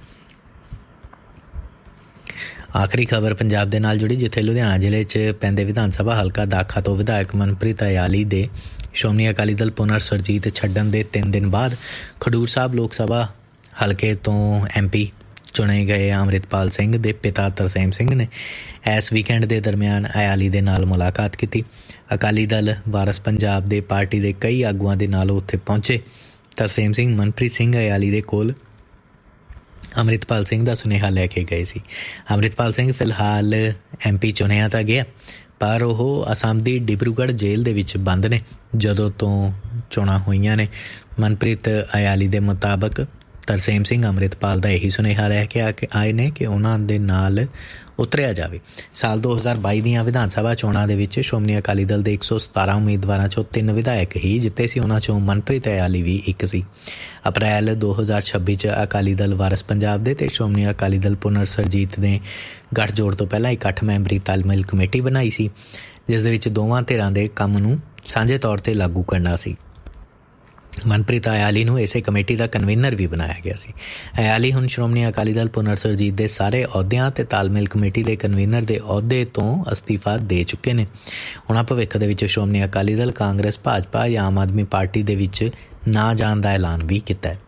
ਆਖਰੀ ਖਬਰ ਪੰਜਾਬ ਦੇ ਨਾਲ ਜੁੜੀ, ਜਿੱਥੇ ਲੁਧਿਆਣਾ ਜ਼ਿਲ੍ਹੇ 'ਚ ਪੈਂਦੇ ਵਿਧਾਨ ਸਭਾ ਹਲਕਾ ਦਾਖਾ ਤੋਂ ਵਿਧਾਇਕ ਮਨਪ੍ਰੀਤ ਅਯਾਲੀ ਦੇ ਸ਼੍ਰੋਮਣੀ ਅਕਾਲੀ ਦਲ ਪੁਨਰ ਸਰਜੀਤ ਛੱਡਣ ਦੇ ਤਿੰਨ ਦਿਨ ਬਾਅਦ ਖਡੂਰ ਸਾਹਿਬ ਲੋਕ ਸਭਾ ਹਲਕੇ ਤੋਂ ਐਮ ਪੀ ਚੁਣੇ ਗਏ ਅੰਮ੍ਰਿਤਪਾਲ ਸਿੰਘ ਦੇ ਪਿਤਾ ਤਰਸੇਮ ਸਿੰਘ ਨੇ ਇਸ ਵੀਕਐਂਡ ਦੇ ਦਰਮਿਆਨ ਅਯਾਲੀ ਦੇ ਨਾਲ ਮੁਲਾਕਾਤ ਕੀਤੀ। ਅਕਾਲੀ ਦਲ ਵਾਰਸ ਪੰਜਾਬ ਦੇ ਪਾਰਟੀ ਦੇ ਕਈ ਆਗੂਆਂ ਦੇ ਨਾਲ ਉੱਥੇ ਪਹੁੰਚੇ। ਤਰਸੇਮ ਸਿੰਘ ਮਨਪ੍ਰੀਤ ਸਿੰਘ ਅਯਾਲੀ ਦੇ ਕੋਲ ਅੰਮ੍ਰਿਤਪਾਲ ਸਿੰਘ ਦਾ ਸੁਨੇਹਾ ਲੈ ਕੇ ਗਏ ਸੀ। ਅੰਮ੍ਰਿਤਪਾਲ ਸਿੰਘ ਫਿਲਹਾਲ ਐਮ ਪੀ ਚੁਣਿਆ ਤਾਂ ਗਿਆ, ਪਰ ਉਹ ਅਸਾਮ ਦੀ ਡਿਬਰੂਗੜ੍ਹ ਜੇਲ੍ਹ ਦੇ ਵਿੱਚ ਬੰਦ ਨੇ ਜਦੋਂ ਤੋਂ ਚੋਣਾਂ ਹੋਈਆਂ ਨੇ। ਮਨਪ੍ਰੀਤ ਅਯਾਲੀ ਦੇ ਮੁਤਾਬਕ ਤਰਸੇਮ ਸਿੰਘ ਅੰਮ੍ਰਿਤਪਾਲ ਦਾ ਇਹੀ ਸੁਨੇਹਾ ਲੈ ਕੇ ਆ ਕੇ ਆਏ ਨੇ ਕਿ ਉਹਨਾਂ ਦੇ ਨਾਲ ਉਤਰਿਆ ਜਾਵੇ। ਸਾਲ ਦੋ ਹਜ਼ਾਰ ਬਾਈ ਦੀਆਂ ਵਿਧਾਨ ਸਭਾ ਚੋਣਾਂ ਦੇ ਵਿੱਚ ਸ਼੍ਰੋਮਣੀ ਅਕਾਲੀ ਦਲ ਦੇ ਇੱਕ ਸੌ ਸਤਾਰਾਂ ਉਮੀਦਵਾਰਾਂ 'ਚੋਂ ਤਿੰਨ ਵਿਧਾਇਕ ਹੀ ਜਿੱਤੇ ਸੀ। ਉਹਨਾਂ 'ਚੋਂ ਮਨਪ੍ਰੀਤ ਅਯਾਲੀ ਵੀ ਇੱਕ ਸੀ। ਅਪ੍ਰੈਲ ਦੋ ਹਜ਼ਾਰ ਛੱਬੀ 'ਚ ਅਕਾਲੀ ਦਲ ਵਾਰਸ ਪੰਜਾਬ ਦੇ ਅਤੇ ਸ਼੍ਰੋਮਣੀ ਅਕਾਲੀ ਦਲ ਪੁਨਰ ਸਰਜੀਤ ਨੇ ਗੱਠਜੋੜ ਤੋਂ ਪਹਿਲਾਂ ਇੱਕ ਅੱਠ ਮੈਂਬਰੀ ਤਾਲਮੇਲ ਕਮੇਟੀ ਬਣਾਈ ਸੀ, ਜਿਸ ਦੇ ਵਿੱਚ ਦੋਵਾਂ ਧਿਰਾਂ ਦੇ ਕੰਮ ਨੂੰ ਸਾਂਝੇ ਤੌਰ 'ਤੇ ਲਾਗੂ ਕਰਨਾ ਸੀ। ਮਨਪ੍ਰੀਤ ਅਯਾਲੀ ਨੂੰ ਇਸੇ ਕਮੇਟੀ ਦਾ ਕਨਵੀਨਰ ਵੀ ਬਣਾਇਆ ਗਿਆ ਸੀ। ਅਯਾਲੀ ਹੁਣ ਸ਼੍ਰੋਮਣੀ ਅਕਾਲੀ ਦਲ ਪੁਨਰ ਸੁਰਜੀਤ ਦੇ ਸਾਰੇ ਅਹੁਦਿਆਂ ਅਤੇ ਤਾਲਮੇਲ ਕਮੇਟੀ ਦੇ ਕਨਵੀਨਰ ਦੇ ਅਹੁਦੇ ਤੋਂ ਅਸਤੀਫਾ ਦੇ ਚੁੱਕੇ ਨੇ। ਉਹਨਾਂ ਭਵਿੱਖ ਦੇ ਵਿੱਚ ਸ਼੍ਰੋਮਣੀ ਅਕਾਲੀ ਦਲ, ਕਾਂਗਰਸ, ਭਾਜਪਾ ਜਾਂ ਆਮ ਆਦਮੀ ਪਾਰਟੀ ਦੇ ਵਿੱਚ ਨਾ ਜਾਣ ਦਾ ਐਲਾਨ ਵੀ ਕੀਤਾ ਹੈ।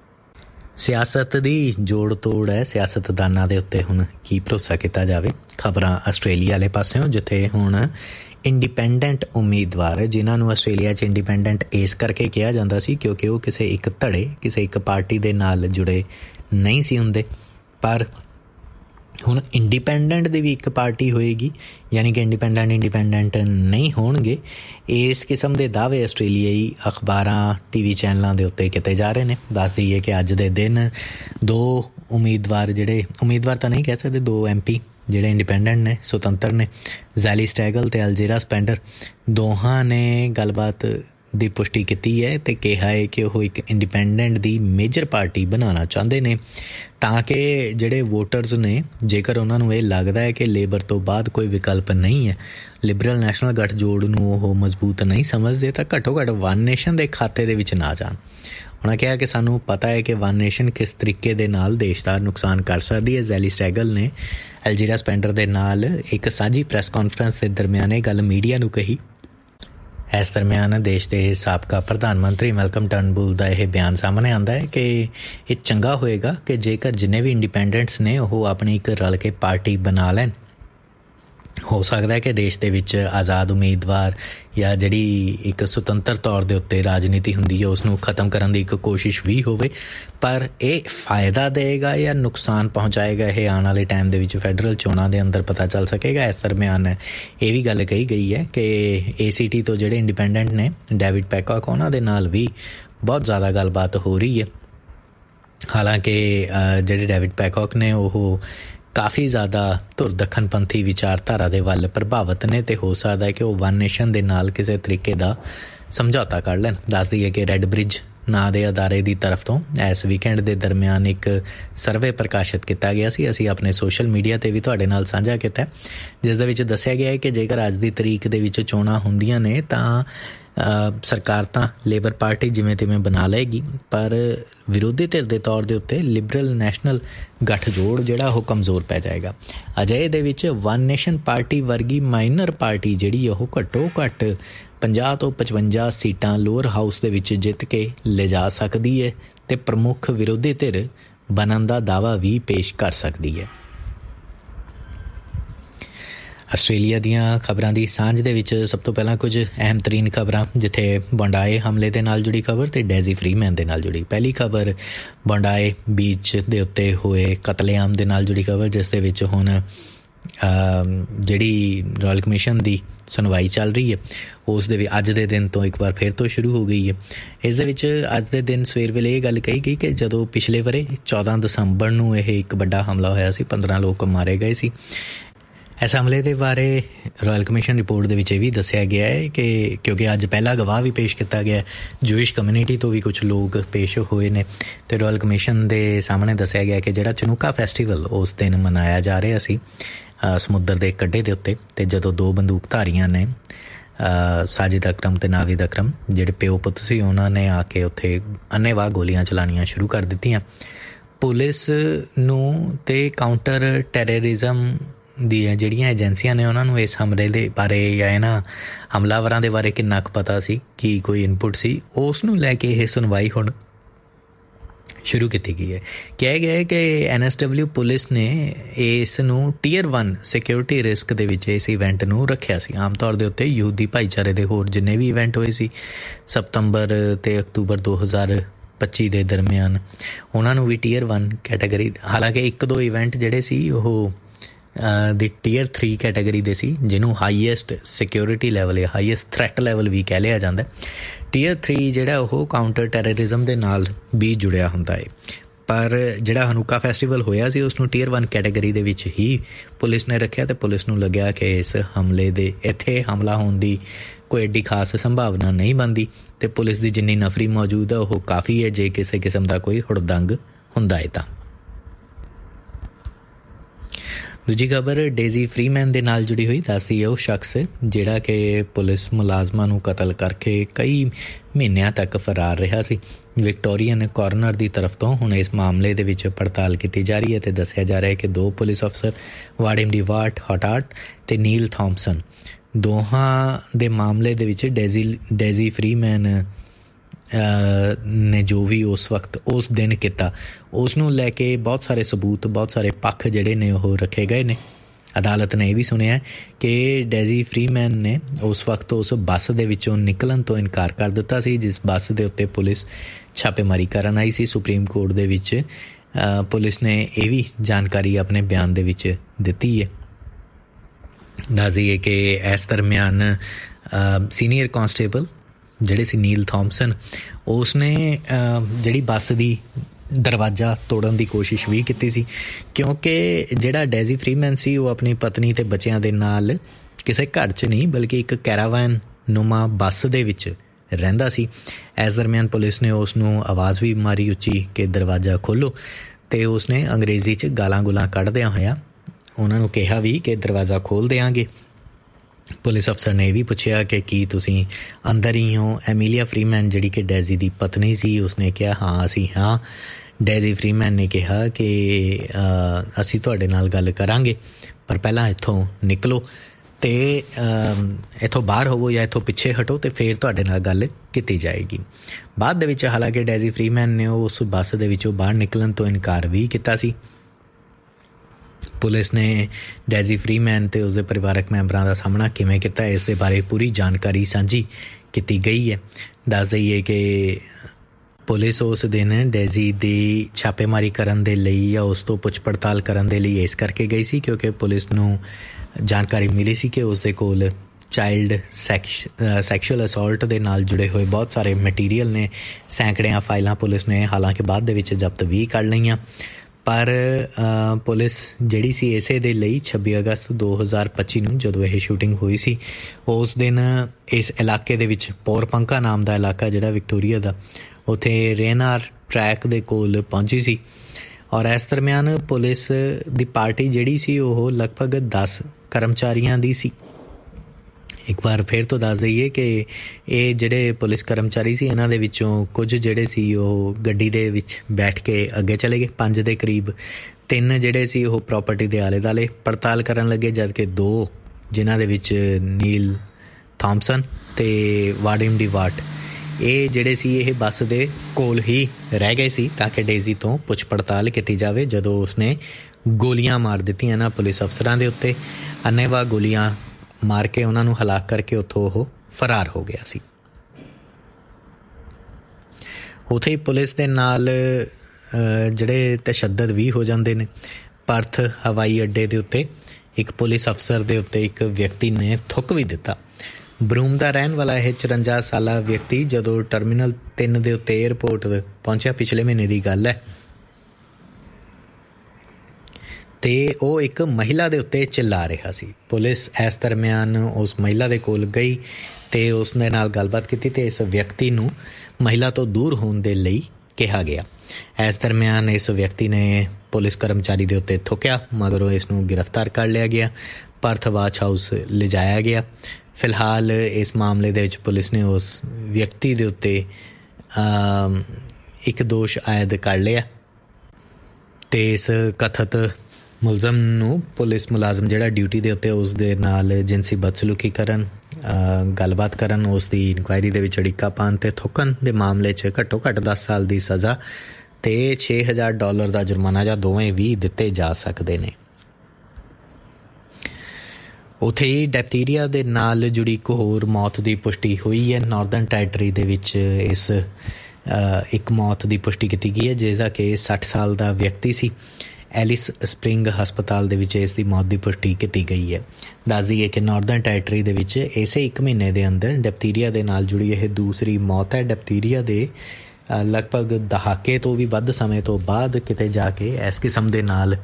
ਸਿਆਸਤ ਦੀ ਜੋੜ ਤੋੜ ਹੈ, ਸਿਆਸਤਦਾਨਾਂ ਦੇ ਉੱਤੇ ਹੁਣ ਕੀ ਭਰੋਸਾ ਕੀਤਾ ਜਾਵੇ। ਖਬਰਾਂ ਆਸਟ੍ਰੇਲੀਆ ਵਾਲੇ ਪਾਸਿਓਂ, ਜਿੱਥੇ ਹੁਣ ਇੰਡੀਪੈਂਡੈਂਟ ਉਮੀਦਵਾਰ, ਜਿਨ੍ਹਾਂ ਨੂੰ ਆਸਟ੍ਰੇਲੀਆ 'ਚ ਇੰਡੀਪੈਂਡੈਂਟ ਇਸ ਕਰਕੇ ਕਿਹਾ ਜਾਂਦਾ ਸੀ ਕਿਉਂਕਿ ਉਹ ਕਿਸੇ ਇੱਕ ਧੜੇ, ਕਿਸੇ ਇੱਕ ਪਾਰਟੀ ਦੇ ਨਾਲ ਜੁੜੇ ਨਹੀਂ ਸੀ ਹੁੰਦੇ, ਪਰ ਹੁਣ ਇੰਡੀਪੈਂਡੈਂਟ ਦੀ ਵੀ ਇੱਕ ਪਾਰਟੀ ਹੋਏਗੀ, ਯਾਨੀ ਕਿ ਇੰਡੀਪੈਂਡੈਂਟ ਇੰਡੀਪੈਂਡੈਂਟ ਨਹੀਂ ਹੋਣਗੇ। ਇਸ ਕਿਸਮ ਦੇ ਦਾਅਵੇ ਆਸਟ੍ਰੇਲੀਆਈ ਅਖਬਾਰਾਂ, ਟੀ ਵੀ ਚੈਨਲਾਂ ਦੇ ਉੱਤੇ ਕੀਤੇ ਜਾ ਰਹੇ ਨੇ। ਦੱਸ ਦਈਏ ਕਿ ਅੱਜ ਦੇ ਦਿਨ ਦੋ ਉਮੀਦਵਾਰ, ਜਿਹੜੇ ਉਮੀਦਵਾਰ ਤਾਂ ਨਹੀਂ ਕਹਿ ਸਕਦੇ, ਦੋ ਐਮ ਪੀ ਜਿਹੜੇ ਇੰਡੀਪੈਂਡੈਂਟ ਨੇ, ਸੁਤੰਤਰ ਨੇ, ਜ਼ੈਲੀ ਸਟੈਗਲ ਅਤੇ ਅਲਜੀਰਾ ਸਪੈਂਡਰ, ਦੋਹਾਂ ਨੇ ਗੱਲਬਾਤ ਦੀ ਪੁਸ਼ਟੀ ਕੀਤੀ ਹੈ ਅਤੇ ਕਿਹਾ ਹੈ ਕਿ ਉਹ ਇੱਕ ਇੰਡੀਪੈਂਡੈਂਟ ਦੀ ਮੇਜਰ ਪਾਰਟੀ ਬਣਾਉਣਾ ਚਾਹੁੰਦੇ ਨੇ, ਤਾਂ ਕਿ ਜਿਹੜੇ ਵੋਟਰਸ ਨੇ, ਜੇਕਰ ਉਹਨਾਂ ਨੂੰ ਇਹ ਲੱਗਦਾ ਹੈ ਕਿ ਲੇਬਰ ਤੋਂ ਬਾਅਦ ਕੋਈ ਵਿਕਲਪ ਨਹੀਂ ਹੈ, ਲਿਬਰਲ ਨੈਸ਼ਨਲ ਗੱਠਜੋੜ ਨੂੰ ਉਹ ਮਜ਼ਬੂਤ ਨਹੀਂ ਸਮਝਦੇ, ਤਾਂ ਘੱਟੋ ਘੱਟ ਵਨ ਨੇਸ਼ਨ ਦੇ ਖਾਤੇ ਦੇ ਵਿੱਚ ਨਾ ਜਾਣ। ਉਹਨਾਂ ਕਿਹਾ ਕਿ ਸਾਨੂੰ ਪਤਾ ਹੈ ਕਿ ਵਨ ਨੇਸ਼ਨ ਕਿਸ ਤਰੀਕੇ ਦੇ ਨਾਲ ਦੇਸ਼ ਦਾ ਨੁਕਸਾਨ ਕਰ ਸਕਦੀ ਹੈ। ਜ਼ੈਲੀ ਸਟੈਗਲ ਨੇ ਅਲਜੀਰਾ ਸਪੈਂਡਰ ਦੇ ਨਾਲ ਇੱਕ ਸਾਂਝੀ ਪ੍ਰੈਸ ਕਾਨਫਰੰਸ ਦੇ ਦਰਮਿਆਨ ਇਹ ਗੱਲ ਮੀਡੀਆ ਨੂੰ ਕਹੀ। ਇਸ ਦਰਮਿਆਨ ਦੇਸ਼ ਦੇ ਸਾਬਕਾ ਪ੍ਰਧਾਨ ਮੰਤਰੀ ਮੈਲਕਮ ਟਰਨਬੁਲ ਦਾ ਇਹ ਬਿਆਨ ਸਾਹਮਣੇ ਆਉਂਦਾ ਹੈ ਕਿ ਇਹ ਚੰਗਾ ਹੋਏਗਾ ਕਿ ਜੇਕਰ ਜਿੰਨੇ ਵੀ ਇੰਡੀਪੈਂਡੈਂਟਸ ਨੇ ਉਹ ਆਪਣੀ ਇੱਕ ਰਲ ਕੇ ਪਾਰਟੀ ਬਣਾ ਲੈਣ। ਹੋ ਸਕਦਾ ਹੈ ਕਿ ਦੇਸ਼ ਦੇ ਵਿੱਚ ਆਜ਼ਾਦ ਉਮੀਦਵਾਰ ਜਾਂ ਜਿਹੜੀ ਇੱਕ ਸੁਤੰਤਰ ਤੌਰ ਦੇ ਉੱਤੇ ਰਾਜਨੀਤੀ ਹੁੰਦੀ ਹੈ ਉਸ ਨੂੰ ਖ਼ਤਮ ਕਰਨ ਦੀ ਇੱਕ ਕੋਸ਼ਿਸ਼ ਵੀ ਹੋਵੇ, ਪਰ ਇਹ ਫਾਇਦਾ ਦੇਵੇਗਾ ਜਾਂ ਨੁਕਸਾਨ ਪਹੁੰਚਾਏਗਾ, ਇਹ ਆਉਣ ਵਾਲੇ ਟਾਈਮ ਦੇ ਵਿੱਚ ਫੈਡਰਲ ਚੋਣਾਂ ਦੇ ਅੰਦਰ ਪਤਾ ਚੱਲ ਸਕੇਗਾ। ਇਸ ਦਰਮਿਆਨ ਇਹ ਵੀ ਗੱਲ ਕਹੀ ਗਈ ਹੈ ਕਿ ਏ ਸੀ ਟੀ ਤੋਂ ਜਿਹੜੇ ਇੰਡੀਪੈਂਡੈਂਟ ਨੇ, ਡੇਵਿਡ ਪੈਕੌਕ, ਉਹਨਾਂ ਦੇ ਨਾਲ ਵੀ ਬਹੁਤ ਜ਼ਿਆਦਾ ਗੱਲਬਾਤ ਹੋ ਰਹੀ ਹੈ। ਹਾਲਾਂਕਿ ਜਿਹੜੇ ਡੇਵਿਡ ਪੈਕੌਕ ਨੇ ਉਹ ਕਾਫੀ ਜ਼ਿਆਦਾ ਧੁਰ ਦੱਖਣਪੰਥੀ ਵਿਚਾਰਧਾਰਾ ਦੇ ਵੱਲ ਪ੍ਰਭਾਵਿਤ ਨੇ ਅਤੇ ਹੋ ਸਕਦਾ ਹੈ ਕਿ ਉਹ ਵਨ ਨੇਸ਼ਨ ਦੇ ਨਾਲ ਕਿਸੇ ਤਰੀਕੇ ਦਾ ਸਮਝੌਤਾ ਕਰ ਲੈਣ। ਦੱਸ ਦਈਏ ਕਿ ਰੈੱਡ ਬ੍ਰਿਜ ਨਾਂ ਦੇ ਅਦਾਰੇ ਦੀ ਤਰਫ ਤੋਂ ਇਸ ਵੀਕਐਂਡ ਦੇ ਦਰਮਿਆਨ ਇੱਕ ਸਰਵੇ ਪ੍ਰਕਾਸ਼ਿਤ ਕੀਤਾ ਗਿਆ ਸੀ। ਅਸੀਂ ਆਪਣੇ ਸੋਸ਼ਲ ਮੀਡੀਆ 'ਤੇ ਵੀ ਤੁਹਾਡੇ ਨਾਲ ਸਾਂਝਾ ਕੀਤਾ, ਜਿਸ ਦੇ ਵਿੱਚ ਦੱਸਿਆ ਗਿਆ ਹੈ ਕਿ ਜੇਕਰ ਅੱਜ ਦੀ ਤਰੀਕ ਦੇ ਵਿੱਚ ਚੋਣਾਂ ਹੁੰਦੀਆਂ ਨੇ ਤਾਂ ਸਰਕਾਰ ਤਾਂ ਲੇਬਰ ਪਾਰਟੀ ਜਿਵੇਂ ਤਿਵੇਂ ਬਣਾ ਲਏਗੀ, ਪਰ ਵਿਰੋਧੀ ਧਿਰ ਦੇ ਤੌਰ ਦੇ ਉੱਤੇ ਲਿਬਰਲ ਨੈਸ਼ਨਲ ਗੱਠਜੋੜ ਜਿਹੜਾ ਉਹ ਕਮਜ਼ੋਰ ਪੈ ਜਾਏਗਾ। ਅਜਿਹੇ ਦੇ ਵਿੱਚ ਵਨ ਨੇਸ਼ਨ ਪਾਰਟੀ ਵਰਗੀ ਮਾਈਨਰ ਪਾਰਟੀ ਜਿਹੜੀ ਉਹ ਘੱਟੋ ਘੱਟ ਪੰਜਾਹ ਤੋਂ ਪਚਵੰਜਾ ਸੀਟਾਂ ਲੋਅਰ ਹਾਊਸ ਦੇ ਵਿੱਚ ਜਿੱਤ ਕੇ ਲਿਜਾ ਸਕਦੀ ਹੈ ਅਤੇ ਪ੍ਰਮੁੱਖ ਵਿਰੋਧੀ ਧਿਰ ਬਣਨ ਦਾ ਦਾਅਵਾ ਵੀ ਪੇਸ਼ ਕਰ ਸਕਦੀ ਹੈ। ਆਸਟ੍ਰੇਲੀਆ ਦੀਆਂ ਖਬਰਾਂ ਦੀ ਸਾਂਝ ਦੇ ਵਿੱਚ ਸਭ ਤੋਂ ਪਹਿਲਾਂ ਕੁਝ ਅਹਿਮ ਤਰੀਨ ਖਬਰਾਂ, ਜਿੱਥੇ ਬੋਂਡਾਏ ਹਮਲੇ ਦੇ ਨਾਲ ਜੁੜੀ ਖਬਰ ਅਤੇ ਡੈਜ਼ੀ ਫਰੀਮੈਨ ਦੇ ਨਾਲ ਜੁੜੀ। ਪਹਿਲੀ ਖਬਰ ਬੋਂਡਾਏ ਬੀਚ ਦੇ ਉੱਤੇ ਹੋਏ ਕਤਲੇਆਮ ਦੇ ਨਾਲ ਜੁੜੀ ਖਬਰ, ਜਿਸ ਦੇ ਵਿੱਚ ਹੁਣ ਜਿਹੜੀ ਰਾਇਲ ਕਮਿਸ਼ਨ ਦੀ ਸੁਣਵਾਈ ਚੱਲ ਰਹੀ ਹੈ ਉਸ ਦੇ ਵੀ ਅੱਜ ਦੇ ਦਿਨ ਤੋਂ ਇੱਕ ਵਾਰ ਫਿਰ ਤੋਂ ਸ਼ੁਰੂ ਹੋ ਗਈ ਹੈ। ਇਸ ਦੇ ਵਿੱਚ ਅੱਜ ਦੇ ਦਿਨ ਸਵੇਰ ਵੇਲੇ ਇਹ ਗੱਲ ਕਹੀ ਗਈ ਕਿ ਜਦੋਂ ਪਿਛਲੇ ਵਰੇ ਚੌਦਾਂ ਦਸੰਬਰ ਨੂੰ ਇਹ ਇੱਕ ਵੱਡਾ ਹਮਲਾ ਹੋਇਆ ਸੀ, ਪੰਦਰਾਂ ਲੋਕ ਮਾਰੇ ਗਏ ਸੀ। ਇਸ ਹਮਲੇ ਦੇ ਬਾਰੇ ਰਾਇਲ ਕਮਿਸ਼ਨ ਰਿਪੋਰਟ ਦੇ ਵਿੱਚ ਇਹ ਵੀ ਦੱਸਿਆ ਗਿਆ ਹੈ ਕਿ ਕਿਉਂਕਿ ਅੱਜ ਪਹਿਲਾ ਗਵਾਹ ਵੀ ਪੇਸ਼ ਕੀਤਾ ਗਿਆ, ਜੂਇਸ਼ ਕਮਿਊਨਿਟੀ ਤੋਂ ਵੀ ਕੁਝ ਲੋਕ ਪੇਸ਼ ਹੋਏ ਨੇ, ਅਤੇ ਰਾਇਲ ਕਮਿਸ਼ਨ ਦੇ ਸਾਹਮਣੇ ਦੱਸਿਆ ਗਿਆ ਕਿ ਜਿਹੜਾ ਚਨੂਕਾ ਫੈਸਟੀਵਲ ਉਸ ਦਿਨ ਮਨਾਇਆ ਜਾ ਰਿਹਾ ਸੀ ਸਮੁੰਦਰ ਦੇ ਕੰਢੇ ਦੇ ਉੱਤੇ, ਅਤੇ ਜਦੋਂ ਦੋ ਬੰਦੂਕਧਾਰੀਆਂ ਨੇ ਸਾਜਿਦ ਅਕਰਮ ਅਤੇ ਨਾਵੀਦ ਅਕਰਮ ਜਿਹੜੇ ਪਿਓ ਪੁੱਤ ਸੀ, ਉਹਨਾਂ ਨੇ ਆ ਕੇ ਉੱਥੇ ਅੰਨ੍ਹੇਵਾਹ ਗੋਲੀਆਂ ਚਲਾਉਣੀਆਂ ਸ਼ੁਰੂ ਕਰ ਦਿੱਤੀਆਂ। ਪੁਲਿਸ ਨੂੰ ਅਤੇ ਕਾਊਂਟਰ ਟੈਰਰਿਜ਼ਮ ਦੀਆਂ ਜਿਹੜੀਆਂ ਏਜੰਸੀਆਂ ਨੇ ਉਹਨਾਂ ਨੂੰ ਇਸ ਹਮਲੇ ਦੇ ਬਾਰੇ ਜਾਂ ਇਹਨਾਂ ਹਮਲਾਵਰਾਂ ਦੇ ਬਾਰੇ ਕਿੰਨਾ ਕੁ ਪਤਾ ਸੀ, ਕੀ ਕੋਈ ਇਨਪੁਟ ਸੀ, ਉਸ ਨੂੰ ਲੈ ਕੇ ਇਹ ਸੁਣਵਾਈ ਹੁਣ ਸ਼ੁਰੂ ਕੀਤੀ ਗਈ ਹੈ। ਕਿਹਾ ਗਿਆ ਹੈ ਕਿ ਐਨ ਐਸ ਡਬਲਿਊ ਪੁਲਿਸ ਨੇ ਇਸ ਨੂੰ ਟੀਅਰ ਵਨ ਸਿਕਿਉਰਿਟੀ ਰਿਸਕ ਦੇ ਵਿੱਚ ਇਸ ਇਵੈਂਟ ਨੂੰ ਰੱਖਿਆ ਸੀ। ਆਮ ਤੌਰ ਦੇ ਉੱਤੇ ਯਹੂਦੀ ਭਾਈਚਾਰੇ ਦੇ ਹੋਰ ਜਿੰਨੇ ਵੀ ਇਵੈਂਟ ਹੋਏ ਸੀ ਸਤੰਬਰ ਅਤੇ ਅਕਤੂਬਰ ਦੋ ਹਜ਼ਾਰ ਪੱਚੀ ਦੇ ਦਰਮਿਆਨ, ਉਹਨਾਂ ਨੂੰ ਵੀ ਟੀਅਰ ਵਨ ਕੈਟਾਗਰੀ, ਹਾਲਾਂਕਿ ਇੱਕ ਦੋ ਇਵੈਂਟ ਜਿਹੜੇ ਸੀ ਉਹ ਦੀ ਟੀਅਰ ਥਰੀ ਕੈਟਾਗਰੀ ਦੇ ਸੀ, ਜਿਹਨੂੰ ਹਾਈਐਸਟ ਸਿਕਿਉਰਿਟੀ ਲੈਵਲ ਜਾਂ ਹਾਈਐਸਟ ਥ੍ਰੈਟ ਲੈਵਲ ਵੀ ਕਹਿ ਲਿਆ ਜਾਂਦਾ। ਟੀਅਰ ਥਰੀ ਜਿਹੜਾ ਉਹ ਕਾਊਂਟਰ ਟੈਰਰਿਜ਼ਮ ਦੇ ਨਾਲ ਵੀ ਜੁੜਿਆ ਹੁੰਦਾ ਹੈ, ਪਰ ਜਿਹੜਾ ਹਨੂਕਾ ਫੈਸਟੀਵਲ ਹੋਇਆ ਸੀ ਉਸ ਨੂੰ ਟੀਅਰ ਵਨ ਕੈਟਾਗਰੀ ਦੇ ਵਿੱਚ ਹੀ ਪੁਲਿਸ ਨੇ ਰੱਖਿਆ, ਅਤੇ ਪੁਲਿਸ ਨੂੰ ਲੱਗਿਆ ਕਿ ਇਸ ਹਮਲੇ ਦੇ ਇੱਥੇ ਹਮਲਾ ਹੋਣ ਦੀ ਕੋਈ ਐਡੀ ਖਾਸ ਸੰਭਾਵਨਾ ਨਹੀਂ ਬਣਦੀ, ਅਤੇ ਪੁਲਿਸ ਦੀ ਜਿੰਨੀ ਨਫਰੀ ਮੌਜੂਦ ਹੈ ਉਹ ਕਾਫੀ ਹੈ ਜੇ ਕਿਸੇ ਕਿਸਮ ਦਾ ਕੋਈ ਹੁੜਦੰਗ ਹੁੰਦਾ ਹੈ ਤਾਂ। ਦੂਜੀ ਖਬਰ ਡੇਜ਼ੀ ਫਰੀਮੈਨ ਦੇ ਨਾਲ ਜੁੜੀ ਹੋਈ। ਦੱਸਦੀ ਹੈ ਉਹ ਸ਼ਖਸ ਜਿਹੜਾ ਕਿ ਪੁਲਿਸ ਮੁਲਾਜ਼ਮਾਂ ਨੂੰ ਕਤਲ ਕਰਕੇ ਕਈ ਮਹੀਨਿਆਂ ਤੱਕ ਫਰਾਰ ਰਿਹਾ ਸੀ। ਵਿਕਟੋਰੀਅਨ ਕੋਰਨਰ ਦੀ ਤਰਫ ਤੋਂ ਹੁਣ ਇਸ ਮਾਮਲੇ ਦੇ ਵਿੱਚ ਪੜਤਾਲ ਕੀਤੀ ਜਾ ਰਹੀ ਹੈ ਅਤੇ ਦੱਸਿਆ ਜਾ ਰਿਹਾ ਹੈ ਕਿ ਦੋ ਪੁਲਿਸ ਅਫਸਰ ਵਾਡਿਮ ਡੀ ਵਾਟ ਹਟਾਟ ਅਤੇ ਨੀਲ ਥੌਮਸਨ ਦੋਹਾਂ ਦੇ ਮਾਮਲੇ ਦੇ ਵਿੱਚ ਡੇਜ਼ੀ ਡੇਜ਼ੀ ਫਰੀਮੈਨ ਨੇ ਜੋ ਵੀ ਉਸ ਵਕਤ ਉਸ ਦਿਨ ਕੀਤਾ ਉਸ ਨੂੰ ਲੈ ਕੇ ਬਹੁਤ ਸਾਰੇ ਸਬੂਤ ਬਹੁਤ ਸਾਰੇ ਪੱਖ ਜਿਹੜੇ ਨੇ ਉਹ ਰੱਖੇ ਗਏ ਨੇ। ਅਦਾਲਤ ਨੇ ਇਹ ਵੀ ਸੁਣਿਆ ਕਿ ਡੇਜ਼ੀ ਫਰੀਮੈਨ ਨੇ ਉਸ ਵਕਤ ਉਸ ਬੱਸ ਦੇ ਵਿੱਚੋਂ ਨਿਕਲਣ ਤੋਂ ਇਨਕਾਰ ਕਰ ਦਿੱਤਾ ਸੀ ਜਿਸ ਬੱਸ ਦੇ ਉੱਤੇ ਪੁਲਿਸ ਛਾਪੇਮਾਰੀ ਕਰਨ ਆਈ ਸੀ। ਸੁਪਰੀਮ ਕੋਰਟ ਦੇ ਵਿੱਚ ਪੁਲਿਸ ਨੇ ਇਹ ਵੀ ਜਾਣਕਾਰੀ ਆਪਣੇ ਬਿਆਨ ਦੇ ਵਿੱਚ ਦਿੱਤੀ ਹੈ। ਦੱਸ ਦਈਏ ਕਿ ਇਸ ਦਰਮਿਆਨ ਸੀਨੀਅਰ ਕਾਂਸਟੇਬਲ ਜਿਹੜੇ ਸੀ ਨੀਲ ਥੌਮਸਨ ਉਸਨੇ ਜਿਹੜੀ ਬੱਸ ਦੀ ਦਰਵਾਜ਼ਾ ਤੋੜਨ ਦੀ ਕੋਸ਼ਿਸ਼ ਵੀ ਕੀਤੀ ਸੀ ਕਿਉਂਕਿ ਜਿਹੜਾ ਡੇਜ਼ੀ ਫਰੀਮੈਨ ਸੀ ਉਹ ਆਪਣੀ ਪਤਨੀ ਅਤੇ ਬੱਚਿਆਂ ਦੇ ਨਾਲ ਕਿਸੇ ਘਰ 'ਚ ਨਹੀਂ ਬਲਕਿ ਇੱਕ ਕੈਰਾਵੈਨ ਨੁਮਾ ਬੱਸ ਦੇ ਵਿੱਚ ਰਹਿੰਦਾ ਸੀ। ਇਸ ਦਰਮਿਆਨ ਪੁਲਿਸ ਨੇ ਉਸ ਨੂੰ ਆਵਾਜ਼ ਵੀ ਮਾਰੀ ਉੱਚੀ ਕਿ ਦਰਵਾਜ਼ਾ ਖੋਲ੍ਹੋ ਅਤੇ ਉਸਨੇ ਅੰਗਰੇਜ਼ੀ 'ਚ ਗਾਲਾਂ ਗੁਲਾਂ ਕੱਢਦਿਆਂ ਹੋਇਆ ਉਹਨਾਂ ਨੂੰ ਕਿਹਾ ਵੀ ਕਿ ਦਰਵਾਜ਼ਾ ਖੋਲ੍ਹ ਦਿਆਂਗੇ। ਪੁਲਿਸ ਅਫਸਰ ਨੇ ਇਹ ਵੀ ਪੁੱਛਿਆ ਕਿ ਕੀ ਤੁਸੀਂ ਅੰਦਰ ਹੀ ਹੋ। ਐਮੀਲੀਆ ਫਰੀਮੈਨ ਜਿਹੜੀ ਕਿ ਡੇਜ਼ੀ ਦੀ ਪਤਨੀ ਸੀ ਉਸਨੇ ਕਿਹਾ ਹਾਂ ਅਸੀਂ ਹਾਂ। ਡੇਜ਼ੀ ਫਰੀਮੈਨ ਨੇ ਕਿਹਾ ਕਿ ਅਸੀਂ ਤੁਹਾਡੇ ਨਾਲ ਗੱਲ ਕਰਾਂਗੇ ਪਰ ਪਹਿਲਾਂ ਇੱਥੋਂ ਨਿਕਲੋ ਅਤੇ ਇੱਥੋਂ ਬਾਹਰ ਹੋਵੋ ਜਾਂ ਇੱਥੋਂ ਪਿੱਛੇ ਹਟੋ ਅਤੇ ਫਿਰ ਤੁਹਾਡੇ ਨਾਲ ਗੱਲ ਕੀਤੀ ਜਾਏਗੀ। ਬਾਅਦ ਦੇ ਵਿੱਚ ਹਾਲਾਂਕਿ ਡੇਜ਼ੀ ਫਰੀਮੈਨ ਨੇ ਉਸ ਬੱਸ ਦੇ ਵਿੱਚੋਂ ਬਾਹਰ ਨਿਕਲਣ ਤੋਂ ਇਨਕਾਰ ਵੀ ਕੀਤਾ ਸੀ। ਪੁਲਿਸ ਨੇ ਡੇਜ਼ੀ ਫਰੀਮੈਨ ਅਤੇ ਉਸਦੇ ਪਰਿਵਾਰਕ ਮੈਂਬਰਾਂ ਦਾ ਸਾਹਮਣਾ ਕਿਵੇਂ ਕੀਤਾ ਇਸ ਦੇ ਬਾਰੇ ਪੂਰੀ ਜਾਣਕਾਰੀ ਸਾਂਝੀ ਕੀਤੀ ਗਈ ਹੈ। ਦੱਸ ਦਈਏ ਕਿ ਪੁਲਿਸ ਉਸ ਦਿਨ ਡੇਜ਼ੀ ਦੀ ਛਾਪੇਮਾਰੀ ਕਰਨ ਦੇ ਲਈ ਜਾਂ ਉਸ ਤੋਂ ਪੁੱਛ ਪੜਤਾਲ ਕਰਨ ਦੇ ਲਈ ਇਸ ਕਰਕੇ ਗਈ ਸੀ ਕਿਉਂਕਿ ਪੁਲਿਸ ਨੂੰ ਜਾਣਕਾਰੀ ਮਿਲੀ ਸੀ ਕਿ ਉਸਦੇ ਕੋਲ ਚਾਈਲਡ ਸੈਕਸ਼ ਸੈਕਸ਼ੂਅਲ ਅਸੌਲਟ ਦੇ ਨਾਲ ਜੁੜੇ ਹੋਏ ਬਹੁਤ ਸਾਰੇ ਮਟੀਰੀਅਲ ਨੇ। ਸੈਂਕੜਿਆਂ ਫਾਈਲਾਂ ਪੁਲਿਸ ਨੇ ਹਾਲਾਂਕਿ ਬਾਅਦ ਦੇ ਵਿੱਚ ਜ਼ਬਤ ਵੀ ਕਰ ਲਈਆਂ ਪਰ ਪੁਲਿਸ ਜਿਹੜੀ ਸੀ ਇਸੇ ਦੇ ਲਈ ਛੱਬੀ ਅਗਸਤ ਦੋ ਹਜ਼ਾਰ ਪੱਚੀ ਨੂੰ ਜਦੋਂ ਇਹ ਸ਼ੂਟਿੰਗ ਹੋਈ ਸੀ ਉਸ ਦਿਨ ਇਸ ਇਲਾਕੇ ਦੇ ਵਿੱਚ ਪੋਰਪੰਕਾ ਨਾਮ ਦਾ ਇਲਾਕਾ ਜਿਹੜਾ ਵਿਕਟੋਰੀਆ ਦਾ ਉੱਥੇ ਰੇਨਾਰ ਟਰੈਕ ਦੇ ਕੋਲ ਪਹੁੰਚੀ ਸੀ ਔਰ ਇਸ ਦਰਮਿਆਨ ਪੁਲਿਸ ਦੀ ਪਾਰਟੀ ਜਿਹੜੀ ਸੀ ਉਹ ਲਗਭਗ ਦਸ ਕਰਮਚਾਰੀਆਂ ਦੀ ਸੀ। ਇੱਕ ਵਾਰ ਫਿਰ ਤੋਂ ਦੱਸ ਦਈਏ ਕਿ ਇਹ ਜਿਹੜੇ ਪੁਲਿਸ ਕਰਮਚਾਰੀ ਸੀ ਇਹਨਾਂ ਦੇ ਵਿੱਚੋਂ ਕੁਝ ਜਿਹੜੇ ਸੀ ਉਹ ਗੱਡੀ ਦੇ ਵਿੱਚ ਬੈਠ ਕੇ ਅੱਗੇ ਚਲੇ ਗਏ। ਪੰਜ ਦੇ ਕਰੀਬ ਤਿੰਨ ਜਿਹੜੇ ਸੀ ਉਹ ਪ੍ਰੋਪਰਟੀ ਦੇ ਆਲੇ ਦੁਆਲੇ ਪੜਤਾਲ ਕਰਨ ਲੱਗੇ ਜਦ ਕਿ ਦੋ ਜਿਨ੍ਹਾਂ ਦੇ ਵਿੱਚ ਨੀਲ ਥੌਮਸਨ ਅਤੇ ਵਾਡਿਮ ਡੀ ਵਾਟ ਇਹ ਜਿਹੜੇ ਸੀ ਇਹ ਬੱਸ ਦੇ ਕੋਲ ਹੀ ਰਹਿ ਗਏ ਸੀ ਤਾਂ ਕਿ ਡੇਜ਼ੀ ਤੋਂ ਪੁੱਛ ਪੜਤਾਲ ਕੀਤੀ ਜਾਵੇ ਜਦੋਂ ਉਸਨੇ ਗੋਲੀਆਂ ਮਾਰ ਦਿੱਤੀਆਂ ਨਾ ਪੁਲਿਸ ਅਫਸਰਾਂ ਦੇ ਉੱਤੇ। ਅੰਨ੍ਹੇਵਾਹ ਗੋਲੀਆਂ ਮਾਰ ਕੇ ਉਹਨਾਂ ਨੂੰ ਹਲਾਕ ਕਰਕੇ ਉੱਥੋਂ ਉਹ ਫਰਾਰ ਹੋ ਗਿਆ ਸੀ। ਉੱਥੇ ਹੀ ਪੁਲਿਸ ਦੇ ਨਾਲ ਜਿਹੜੇ ਤਸ਼ੱਦਦ ਵੀ ਹੋ ਜਾਂਦੇ ਨੇ। ਪਰਥ ਹਵਾਈ ਅੱਡੇ ਦੇ ਉੱਤੇ ਇੱਕ ਪੁਲਿਸ ਅਫਸਰ ਦੇ ਉੱਤੇ ਇੱਕ ਵਿਅਕਤੀ ਨੇ ਥੁੱਕ ਵੀ ਦਿੱਤਾ। ਬਰੂਮ ਦਾ ਰਹਿਣ ਵਾਲਾ ਇਹ ਚੁਰੰਜਾ ਸਾਲਾ ਵਿਅਕਤੀ ਜਦੋਂ ਟਰਮੀਨਲ ਤਿੰਨ ਦੇ ਉੱਤੇ ਏਅਰਪੋਰਟ ਪਹੁੰਚਿਆ ਪਿਛਲੇ ਮਹੀਨੇ ਦੀ ਗੱਲ ਹੈ ਅਤੇ ਉਹ ਇੱਕ ਮਹਿਲਾ ਦੇ ਉੱਤੇ ਚਿੱਲਾ ਰਿਹਾ ਸੀ। ਪੁਲਿਸ ਇਸ ਦਰਮਿਆਨ ਉਸ ਮਹਿਲਾ ਦੇ ਕੋਲ ਗਈ ਅਤੇ ਉਸ ਦੇ ਨਾਲ ਗੱਲਬਾਤ ਕੀਤੀ ਅਤੇ ਇਸ ਵਿਅਕਤੀ ਨੂੰ ਮਹਿਲਾ ਤੋਂ ਦੂਰ ਹੋਣ ਦੇ ਲਈ ਕਿਹਾ ਗਿਆ। ਇਸ ਦਰਮਿਆਨ ਇਸ ਵਿਅਕਤੀ ਨੇ ਪੁਲਿਸ ਕਰਮਚਾਰੀ ਦੇ ਉੱਤੇ ਥੁੱਕਿਆ ਮਗਰੋਂ ਇਸ ਨੂੰ ਗ੍ਰਿਫਤਾਰ ਕਰ ਲਿਆ ਗਿਆ ਪਰਥ ਵਾਚ ਹਾਊਸ ਲਿਜਾਇਆ ਗਿਆ। ਫਿਲਹਾਲ ਇਸ ਮਾਮਲੇ ਦੇ ਵਿੱਚ ਪੁਲਿਸ ਨੇ ਉਸ ਵਿਅਕਤੀ ਦੇ ਉੱਤੇ ਇੱਕ ਦੋਸ਼ ਆਇਦ ਕਰ ਲਿਆ ਅਤੇ ਇਸ ਕਥਿਤ ਮੁਲਜ਼ਮ ਨੂੰ ਪੁਲਿਸ ਮੁਲਾਜ਼ਮ ਜਿਹੜਾ ਡਿਊਟੀ ਦੇ ਉੱਤੇ ਉਸ ਦੇ ਨਾਲ ਜਿਨਸੀ ਬਦਸਲੂਕੀ ਕਰਨ ਗੱਲਬਾਤ ਕਰਨ ਉਸ ਦੀ ਇਨਕੁਆਇਰੀ ਦੇ ਵਿੱਚ ਅੜਿੱਕਾ ਪਾਉਣ ਅਤੇ ਥੁੱਕਣ ਦੇ ਮਾਮਲੇ 'ਚ ਘੱਟੋ ਘੱਟ ਦਸ ਸਾਲ ਦੀ ਸਜ਼ਾ ਅਤੇ ਛੇ ਹਜ਼ਾਰ ਡਾਲਰ ਦਾ ਜੁਰਮਾਨਾ ਜਾਂ ਦੋਵੇਂ ਵੀ ਦਿੱਤੇ ਜਾ ਸਕਦੇ ਨੇ। ਉੱਥੇ ਹੀ ਡੈਪਥੀਰੀਆ ਦੇ ਨਾਲ ਜੁੜੀ ਇੱਕ ਹੋਰ ਮੌਤ ਦੀ ਪੁਸ਼ਟੀ ਹੋਈ ਹੈ। ਨਾਰਦਰਨ ਟੈਰੀਟਰੀ ਦੇ ਵਿੱਚ ਇਸ ਇੱਕ ਮੌਤ ਦੀ ਪੁਸ਼ਟੀ ਕੀਤੀ ਗਈ ਹੈ ਜਿਸ ਦਾ ਕਿ ਸੱਠ ਸਾਲ ਦਾ ਵਿਅਕਤੀ ਸੀ। ਐਲਿਸ ਸਪਰਿੰਗ ਹਸਪਤਾਲ ਦੇ ਵਿੱਚ ਇਸ ਦੀ ਮੌਤ ਦੀ ਪੁਸ਼ਟੀ ਕੀਤੀ ਗਈ ਹੈ। ਦੱਸ ਦਈਏ ਕਿ ਨਾਰਦਰਨ ਟੈਰੀਟਰੀ ਦੇ ਵਿੱਚ ਇਸੇ ਇੱਕ ਮਹੀਨੇ ਦੇ ਅੰਦਰ ਡੈਪਥੀਰੀਆ ਦੇ ਨਾਲ ਜੁੜੀ ਇਹ ਦੂਸਰੀ ਮੌਤ ਹੈ। ਡੈਪਥੀਰੀਆ ਦੇ ਲਗਭਗ ਦਹਾਕੇ ਤੋਂ ਵੀ ਵੱਧ ਸਮੇਂ ਤੋਂ ਬਾਅਦ ਕਿਤੇ ਜਾ ਕੇ ਇਸ ਕਿਸਮ ਦੇ ਨਾਲ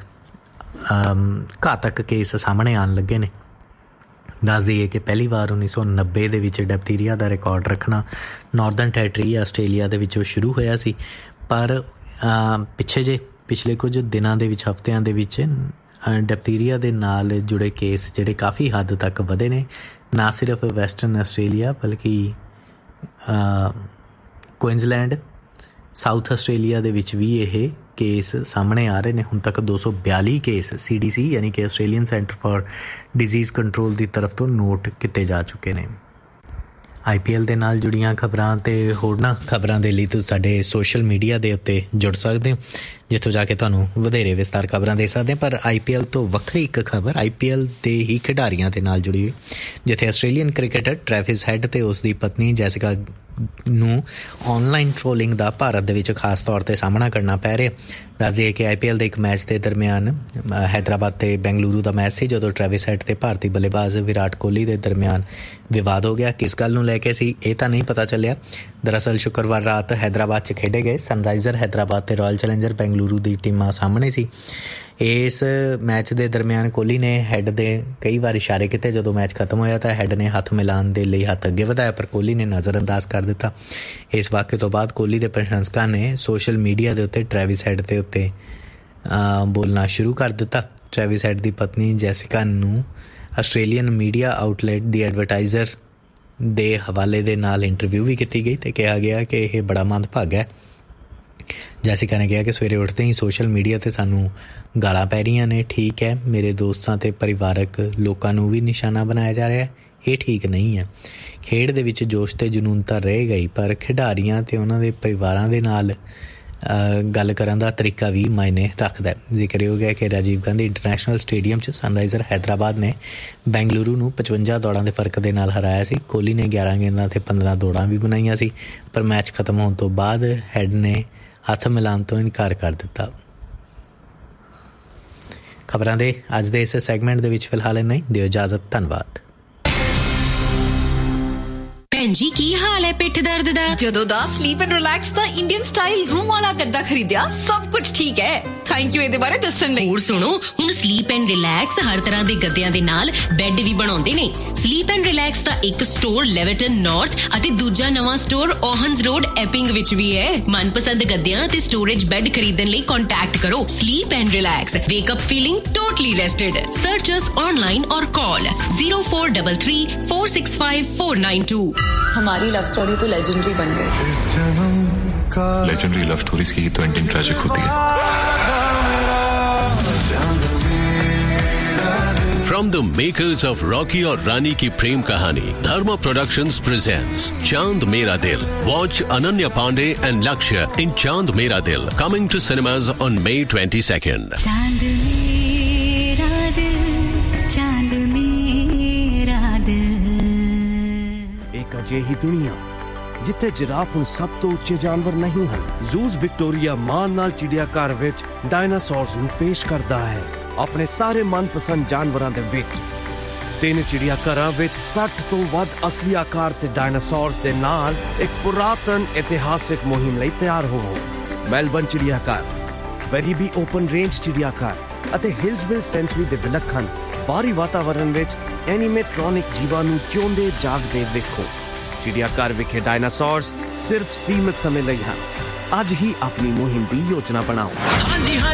ਘਾਤਕ ਕੇਸ ਸਾਹਮਣੇ ਆਉਣ ਲੱਗੇ ਨੇ। ਦੱਸ ਦਈਏ ਕਿ ਪਹਿਲੀ ਵਾਰ ਉੱਨੀ ਸੌ ਨੱਬੇ ਦੇ ਵਿੱਚ ਡੈਪਥੀਰੀਆ ਦਾ ਰਿਕਾਰਡ ਰੱਖਣਾ ਨਾਰਦਰਨ ਟੈਰੀਟਰੀ ਆਸਟ੍ਰੇਲੀਆ ਦੇ ਵਿੱਚੋਂ ਸ਼ੁਰੂ ਹੋਇਆ ਸੀ ਪਰ ਪਿੱਛੇ ਜੇ ਪਿਛਲੇ ਕੁਝ ਦਿਨਾਂ ਦੇ ਵਿੱਚ ਹਫ਼ਤਿਆਂ ਦੇ ਵਿੱਚ ਡੈਪਥੀਰੀਆ ਦੇ ਨਾਲ ਜੁੜੇ ਕੇਸ ਜਿਹੜੇ ਕਾਫੀ ਹੱਦ ਤੱਕ ਵਧੇ ਨੇ। ਨਾ ਸਿਰਫ ਵੈਸਟਰਨ ਆਸਟ੍ਰੇਲੀਆ ਬਲਕਿ ਕੁਇਨਜ਼ਲੈਂਡ, ਸਾਊਥ ਆਸਟ੍ਰੇਲੀਆ ਦੇ ਵਿੱਚ ਵੀ ਇਹ ਕੇਸ ਸਾਹਮਣੇ ਆ ਰਹੇ ਨੇ। ਹੁਣ ਤੱਕ ਦੋ ਸੌ ਬਿਆਲੀ ਕੇਸ ਸੀ ਡੀ ਸੀ ਯਾਨੀ ਕਿ Australian centre for disease control ਦੀ ਤਰਫ ਤੋਂ ਨੋਟ ਕੀਤੇ ਜਾ ਚੁੱਕੇ ਨੇ। ਆਈ ਪੀ ਐਲ ਦੇ ਨਾਲ ਜੁੜੀਆਂ ਖਬਰਾਂ ਅਤੇ ਹੋਰਨਾਂ ਖਬਰਾਂ ਦੇ ਲਈ ਤੁਸੀਂ ਸਾਡੇ ਸੋਸ਼ਲ ਮੀਡੀਆ ਦੇ ਉੱਤੇ ਜੁੜ ਸਕਦੇ ਹੋ, ਜਿੱਥੋਂ ਜਾ ਕੇ ਤੁਹਾਨੂੰ ਵਧੇਰੇ ਵਿਸਤਾਰ ਖਬਰਾਂ ਦੇ ਸਕਦੇ। ਪਰ ਆਈ ਪੀ ਐਲ ਤੋਂ ਵੱਖਰੀ ਇੱਕ ਖਬਰ ਆਈ ਪੀ ਐਲ ਦੇ ਹੀ ਖਿਡਾਰੀਆਂ ਦੇ ਨਾਲ ਜੁੜੀ ਹੋਈ, ਜਿੱਥੇ ਆਸਟ੍ਰੇਲੀਅਨ ਕ੍ਰਿਕਟਰ ਟ੍ਰੈਵਿਸ ਹੈਡ ਅਤੇ ਉਸ ਦੀ ਪਤਨੀ ਜੈਸਿਕਾ ਨੂੰ ਔਨਲਾਈਨ ਟ੍ਰੋਲਿੰਗ ਦਾ ਭਾਰਤ ਦੇ ਵਿੱਚ ਖਾਸ ਤੌਰ 'ਤੇ ਸਾਹਮਣਾ ਕਰਨਾ ਪੈ ਰਿਹਾ। ਦੱਸ ਦਈਏ ਕਿ ਆਈ ਪੀ ਐਲ ਦੇ ਇੱਕ ਮੈਚ ਦੇ ਦਰਮਿਆਨ ਹੈਦਰਾਬਾਦ ਅਤੇ ਬੈਂਗਲੁਰੂ ਦਾ ਮੈਚ ਸੀ, ਜਦੋਂ ਟ੍ਰੈਵਿਸ ਹੈਡ ਅਤੇ ਭਾਰਤੀ ਬੱਲੇਬਾਜ਼ ਵਿਰਾਟ ਕੋਹਲੀ ਦੇ ਦਰਮਿਆਨ ਵਿਵਾਦ ਹੋ ਗਿਆ। ਕਿਸ ਗੱਲ ਨੂੰ ਲੈ ਕੇ ਸੀ ਇਹ ਤਾਂ ਨਹੀਂ ਪਤਾ ਚੱਲਿਆ। ਦਰਅਸਲ ਸ਼ੁੱਕਰਵਾਰ ਰਾਤ ਹੈਦਰਾਬਾਦ 'ਚ ਖੇਡੇ ਗਏ ਸਨਰਾਈਜ਼ਰ ਹੈਦਰਾਬਾਦ ਅਤੇ ਰਾਇਲ ਚੈਲੰਜਰ ਬੈਂਗਲੁਰੂ ਦੀ ਟੀਮਾਂ ਸਾਹਮਣੇ ਸੀ। ਇਸ ਮੈਚ ਦੇ ਦਰਮਿਆਨ ਕੋਹਲੀ ਨੇ ਹੈਡ ਦੇ ਕਈ ਵਾਰ ਇਸ਼ਾਰੇ ਕੀਤੇ। ਜਦੋਂ ਮੈਚ ਖਤਮ ਹੋਇਆ ਤਾਂ ਹੈਡ ਨੇ ਹੱਥ ਮਿਲਾਉਣ ਦੇ ਲਈ ਹੱਥ ਅੱਗੇ ਵਧਾਇਆ, ਪਰ ਕੋਹਲੀ ਨੇ ਨਜ਼ਰਅੰਦਾਜ਼ ਕਰ ਦਿੱਤਾ। ਇਸ ਵਾਕਿਏ ਤੋਂ ਬਾਅਦ ਕੋਹਲੀ ਦੇ ਪ੍ਰਸ਼ੰਸਕਾਂ ਨੇ ਸੋਸ਼ਲ ਮੀਡੀਆ ਦੇ ਉੱਤੇ ਟ੍ਰੈਵਿਸ ਹੈਡ ਦੇ ਉੱਤੇ ਬੋਲਣਾ ਸ਼ੁਰੂ ਕਰ ਦਿੱਤਾ। ਟ੍ਰੈਵਿਸ ਹੈਡ ਦੀ ਪਤਨੀ ਜੈਸਿਕਾ ਨੂੰ ਆਸਟ੍ਰੇਲੀਅਨ ਮੀਡੀਆ ਆਊਟਲੈਟ ਦੀ ਐਡਵਰਟਾਈਜ਼ਰ ਦੇ ਹਵਾਲੇ ਦੇ ਨਾਲ ਇੰਟਰਵਿਊ ਵੀ ਕੀਤੀ ਗਈ ਅਤੇ ਕਿਹਾ ਗਿਆ ਕਿ ਇਹ ਬੜਾ ਮੰਦਭਾਗਾ ਹੈ। ਜੈਸਿਕਾ ਨੇ ਕਿਹਾ ਕਿ ਸਵੇਰੇ ਉੱਠਦੇ ਹੀ ਸੋਸ਼ਲ ਮੀਡੀਆ 'ਤੇ ਸਾਨੂੰ ਗਾਲਾਂ ਪੈ ਰਹੀਆਂ ਨੇ। ਠੀਕ ਹੈ, ਮੇਰੇ ਦੋਸਤਾਂ ਅਤੇ ਪਰਿਵਾਰਕ ਲੋਕਾਂ ਨੂੰ ਵੀ ਨਿਸ਼ਾਨਾ ਬਣਾਇਆ ਜਾ ਰਿਹਾ, ਇਹ ਠੀਕ ਨਹੀਂ ਹੈ। ਖੇਡ ਦੇ ਵਿੱਚ ਜੋਸ਼ ਅਤੇ ਜਨੂੰਨ ਤਾਂ ਰਹੇਗਾ ਹੀ, ਪਰ ਖਿਡਾਰੀਆਂ ਅਤੇ ਉਹਨਾਂ ਦੇ ਪਰਿਵਾਰਾਂ ਦੇ ਨਾਲ ਗੱਲ ਕਰਨ ਦਾ ਤਰੀਕਾ ਵੀ ਮਾਇਨੇ ਰੱਖਦਾ। ਜ਼ਿਕਰਯੋਗ ਹੈ ਕਿ ਰਾਜੀਵ ਗਾਂਧੀ ਇੰਟਰਨੈਸ਼ਨਲ ਸਟੇਡੀਅਮ 'ਚ ਸਨਰਾਈਜ਼ਰ ਹੈਦਰਾਬਾਦ ਨੇ ਬੈਂਗਲੁਰੂ ਨੂੰ ਪਚਵੰਜਾ ਦੌੜਾਂ ਦੇ ਫਰਕ ਦੇ ਨਾਲ ਹਰਾਇਆ ਸੀ। ਕੋਹਲੀ ਨੇ ਗਿਆਰਾਂ ਗੇਂਦਾਂ 'ਤੇ ਪੰਦਰਾਂ ਦੌੜਾਂ ਵੀ ਬਣਾਈਆਂ ਸੀ, ਪਰ ਮੈਚ ਖਤਮ ਹੋਣ ਤੋਂ ਬਾਅਦ ਹੈਡ ਨੇ ਹੱਥ ਮਿਲਾਉਣ ਤੋਂ ਇਨਕਾਰ ਕਰ ਦਿੱਤਾ। ਖਬਰਾਂ ਦੇ ਅੱਜ ਦੇ ਇਸ ਸੈਗਮੈਂਟ ਦੇ ਵਿੱਚ ਫਿਲਹਾਲ ਇੰਨਾ ਹੀ। ਦਿਓ ਇਜਾਜ਼ਤ, ਧੰਨਵਾਦ। ਭੈਣ ਜੀ ਕੀ ਹਾਲ ਹੈ ਪਿੱਠ ਦਰਦ ਦਾ? ਜਦੋਂ ਦਾ sleep and relax the Indian style room ਵਾਲਾ ਗੱਦਾ ਖਰੀਦਿਆ ਸਭ ਕੁਝ ਠੀਕ ਹੈ। ਥੈਂਕ ਯੂ ਇਹਦੇ ਬਾਰੇ ਦੱਸਣ ਲਈ। ਹੋਰ ਸੁਣੋ, ਹੁਣ ਸਲੀਪ ਐਂਡ ਰਿਲੈਕਸ ਹਰ ਤਰ੍ਹਾਂ ਦੇ ਗੱਦਿਆਂ ਦੇ ਨਾਲ ਬੈੱਡ ਵੀ ਬਣਾਉਂਦੇ ਨੇ। ਸਲੀਪ ਐਂਡ ਰਿਲੈਕਸ ਦਾ ਇੱਕ ਸਟੋਰ ਲੈਵਰਟਨ ਨਾਰਥ ਅਤੇ ਦੂਜਾ ਨਵਾਂ ਸਟੋਰ ਓਹਨਸ ਰੋਡ ਐਪਿੰਗ ਵਿੱਚ ਵੀ ਹੈ। ਮਨਪਸੰਦ ਗੱਦਿਆਂ ਅਤੇ ਸਟੋਰੇਜ ਬੈੱਡ ਖਰੀਦਣ ਲਈ ਕੰਟੈਕਟ ਕਰੋ sleep and relax. ਵੇਕ up feeling totally ਰੈਸਟਡ। Search us online और call zero four three three four six five four nine two। हमारी लव स्टोरी तो लेजेंडरी बन गई। लेजेंडरी लव स्टोरीज की तो एंडिंग ट्रैजिक होती है। From the makers of Rocky और Rani की प्रेम कहानी, Dharma Productions presents Chand Mera Dil. Watch Ananya Pandey and Lakshya in Chand Mera Dil, coming to cinemas on May twenty-second. Chand mera dil, chand mera dil। एक ਅਜਿਹੀ ਦੁਨੀਆ ਜਿੱਥੇ giraffe ਹੁਣ ਸਭ ਤੋਂ ਉੱਚੇ ਜਾਨਵਰ ਨਹੀਂ ਹਨ। ਜ਼ੂਜ਼ ਵਿਕਟੋਰੀਆ ਮਾਨ ਨਾਲ ਚਿੜੀਆਘਰ ਵਿੱਚ ਡਾਇਨਾਸੌਰਸ ਨੂੰ ਪੇਸ਼ ਕਰਦਾ ਹੈ ਆਪਣੇ ਸਾਰੇ ਮਨਪਸੰਦ ਜਾਨਵਰਾਂ ਦੇ ਵਿੱਚ। ਤਿੰਨ ਚਿੜੀਆਘਰਾਂ ਵਿੱਚ ਸੱਠ ਤੋਂ ਵੱਧ ਅਸਲੀ ਆਕਾਰ ਤੇ ਡਾਇਨਾਸੌਰਸ ਦੇ ਨਾਲ ਇੱਕ ਪੁਰਾਤਨ ਇਤਿਹਾਸਿਕ ਮੁਹਿੰਮ ਲਈ ਤਿਆਰ ਹੋਵੋ। ਮੈਲਬਨ ਚਿੜੀਆਘਰ, ਵੈਰੀਬੀ ਓਪਨ ਰੇਂਜ ਚਿੜੀਆਘਰ ਅਤੇ ਹਿਲਸਵਿਲ ਸੈਂਚੁਰੀ ਦੇ ਵਿਲੱਖਣ ਬਾਹਰੀ ਵਾਤਾਵਰਣ ਵਿੱਚ ਐਨੀਮੇਟ੍ਰੋਨਿਕ ਜੀਵਾਂ ਨੂੰ ਜਿਉਂਦੇ ਜਾਗਦੇ ਵੇਖੋ। ਚਿੜੀਆਘਰ ਵਿਖੇ ਡਾਇਨਾਸੌਰਸ ਸਿਰਫ ਸੀਮਿਤ ਸਮੇਂ ਲਈ ਹਨ। ਅੱਜ ਹੀ ਆਪਣੀ ਮੁਹਿੰਮ ਦੀ ਯੋਜਨਾ ਬਣਾਓ।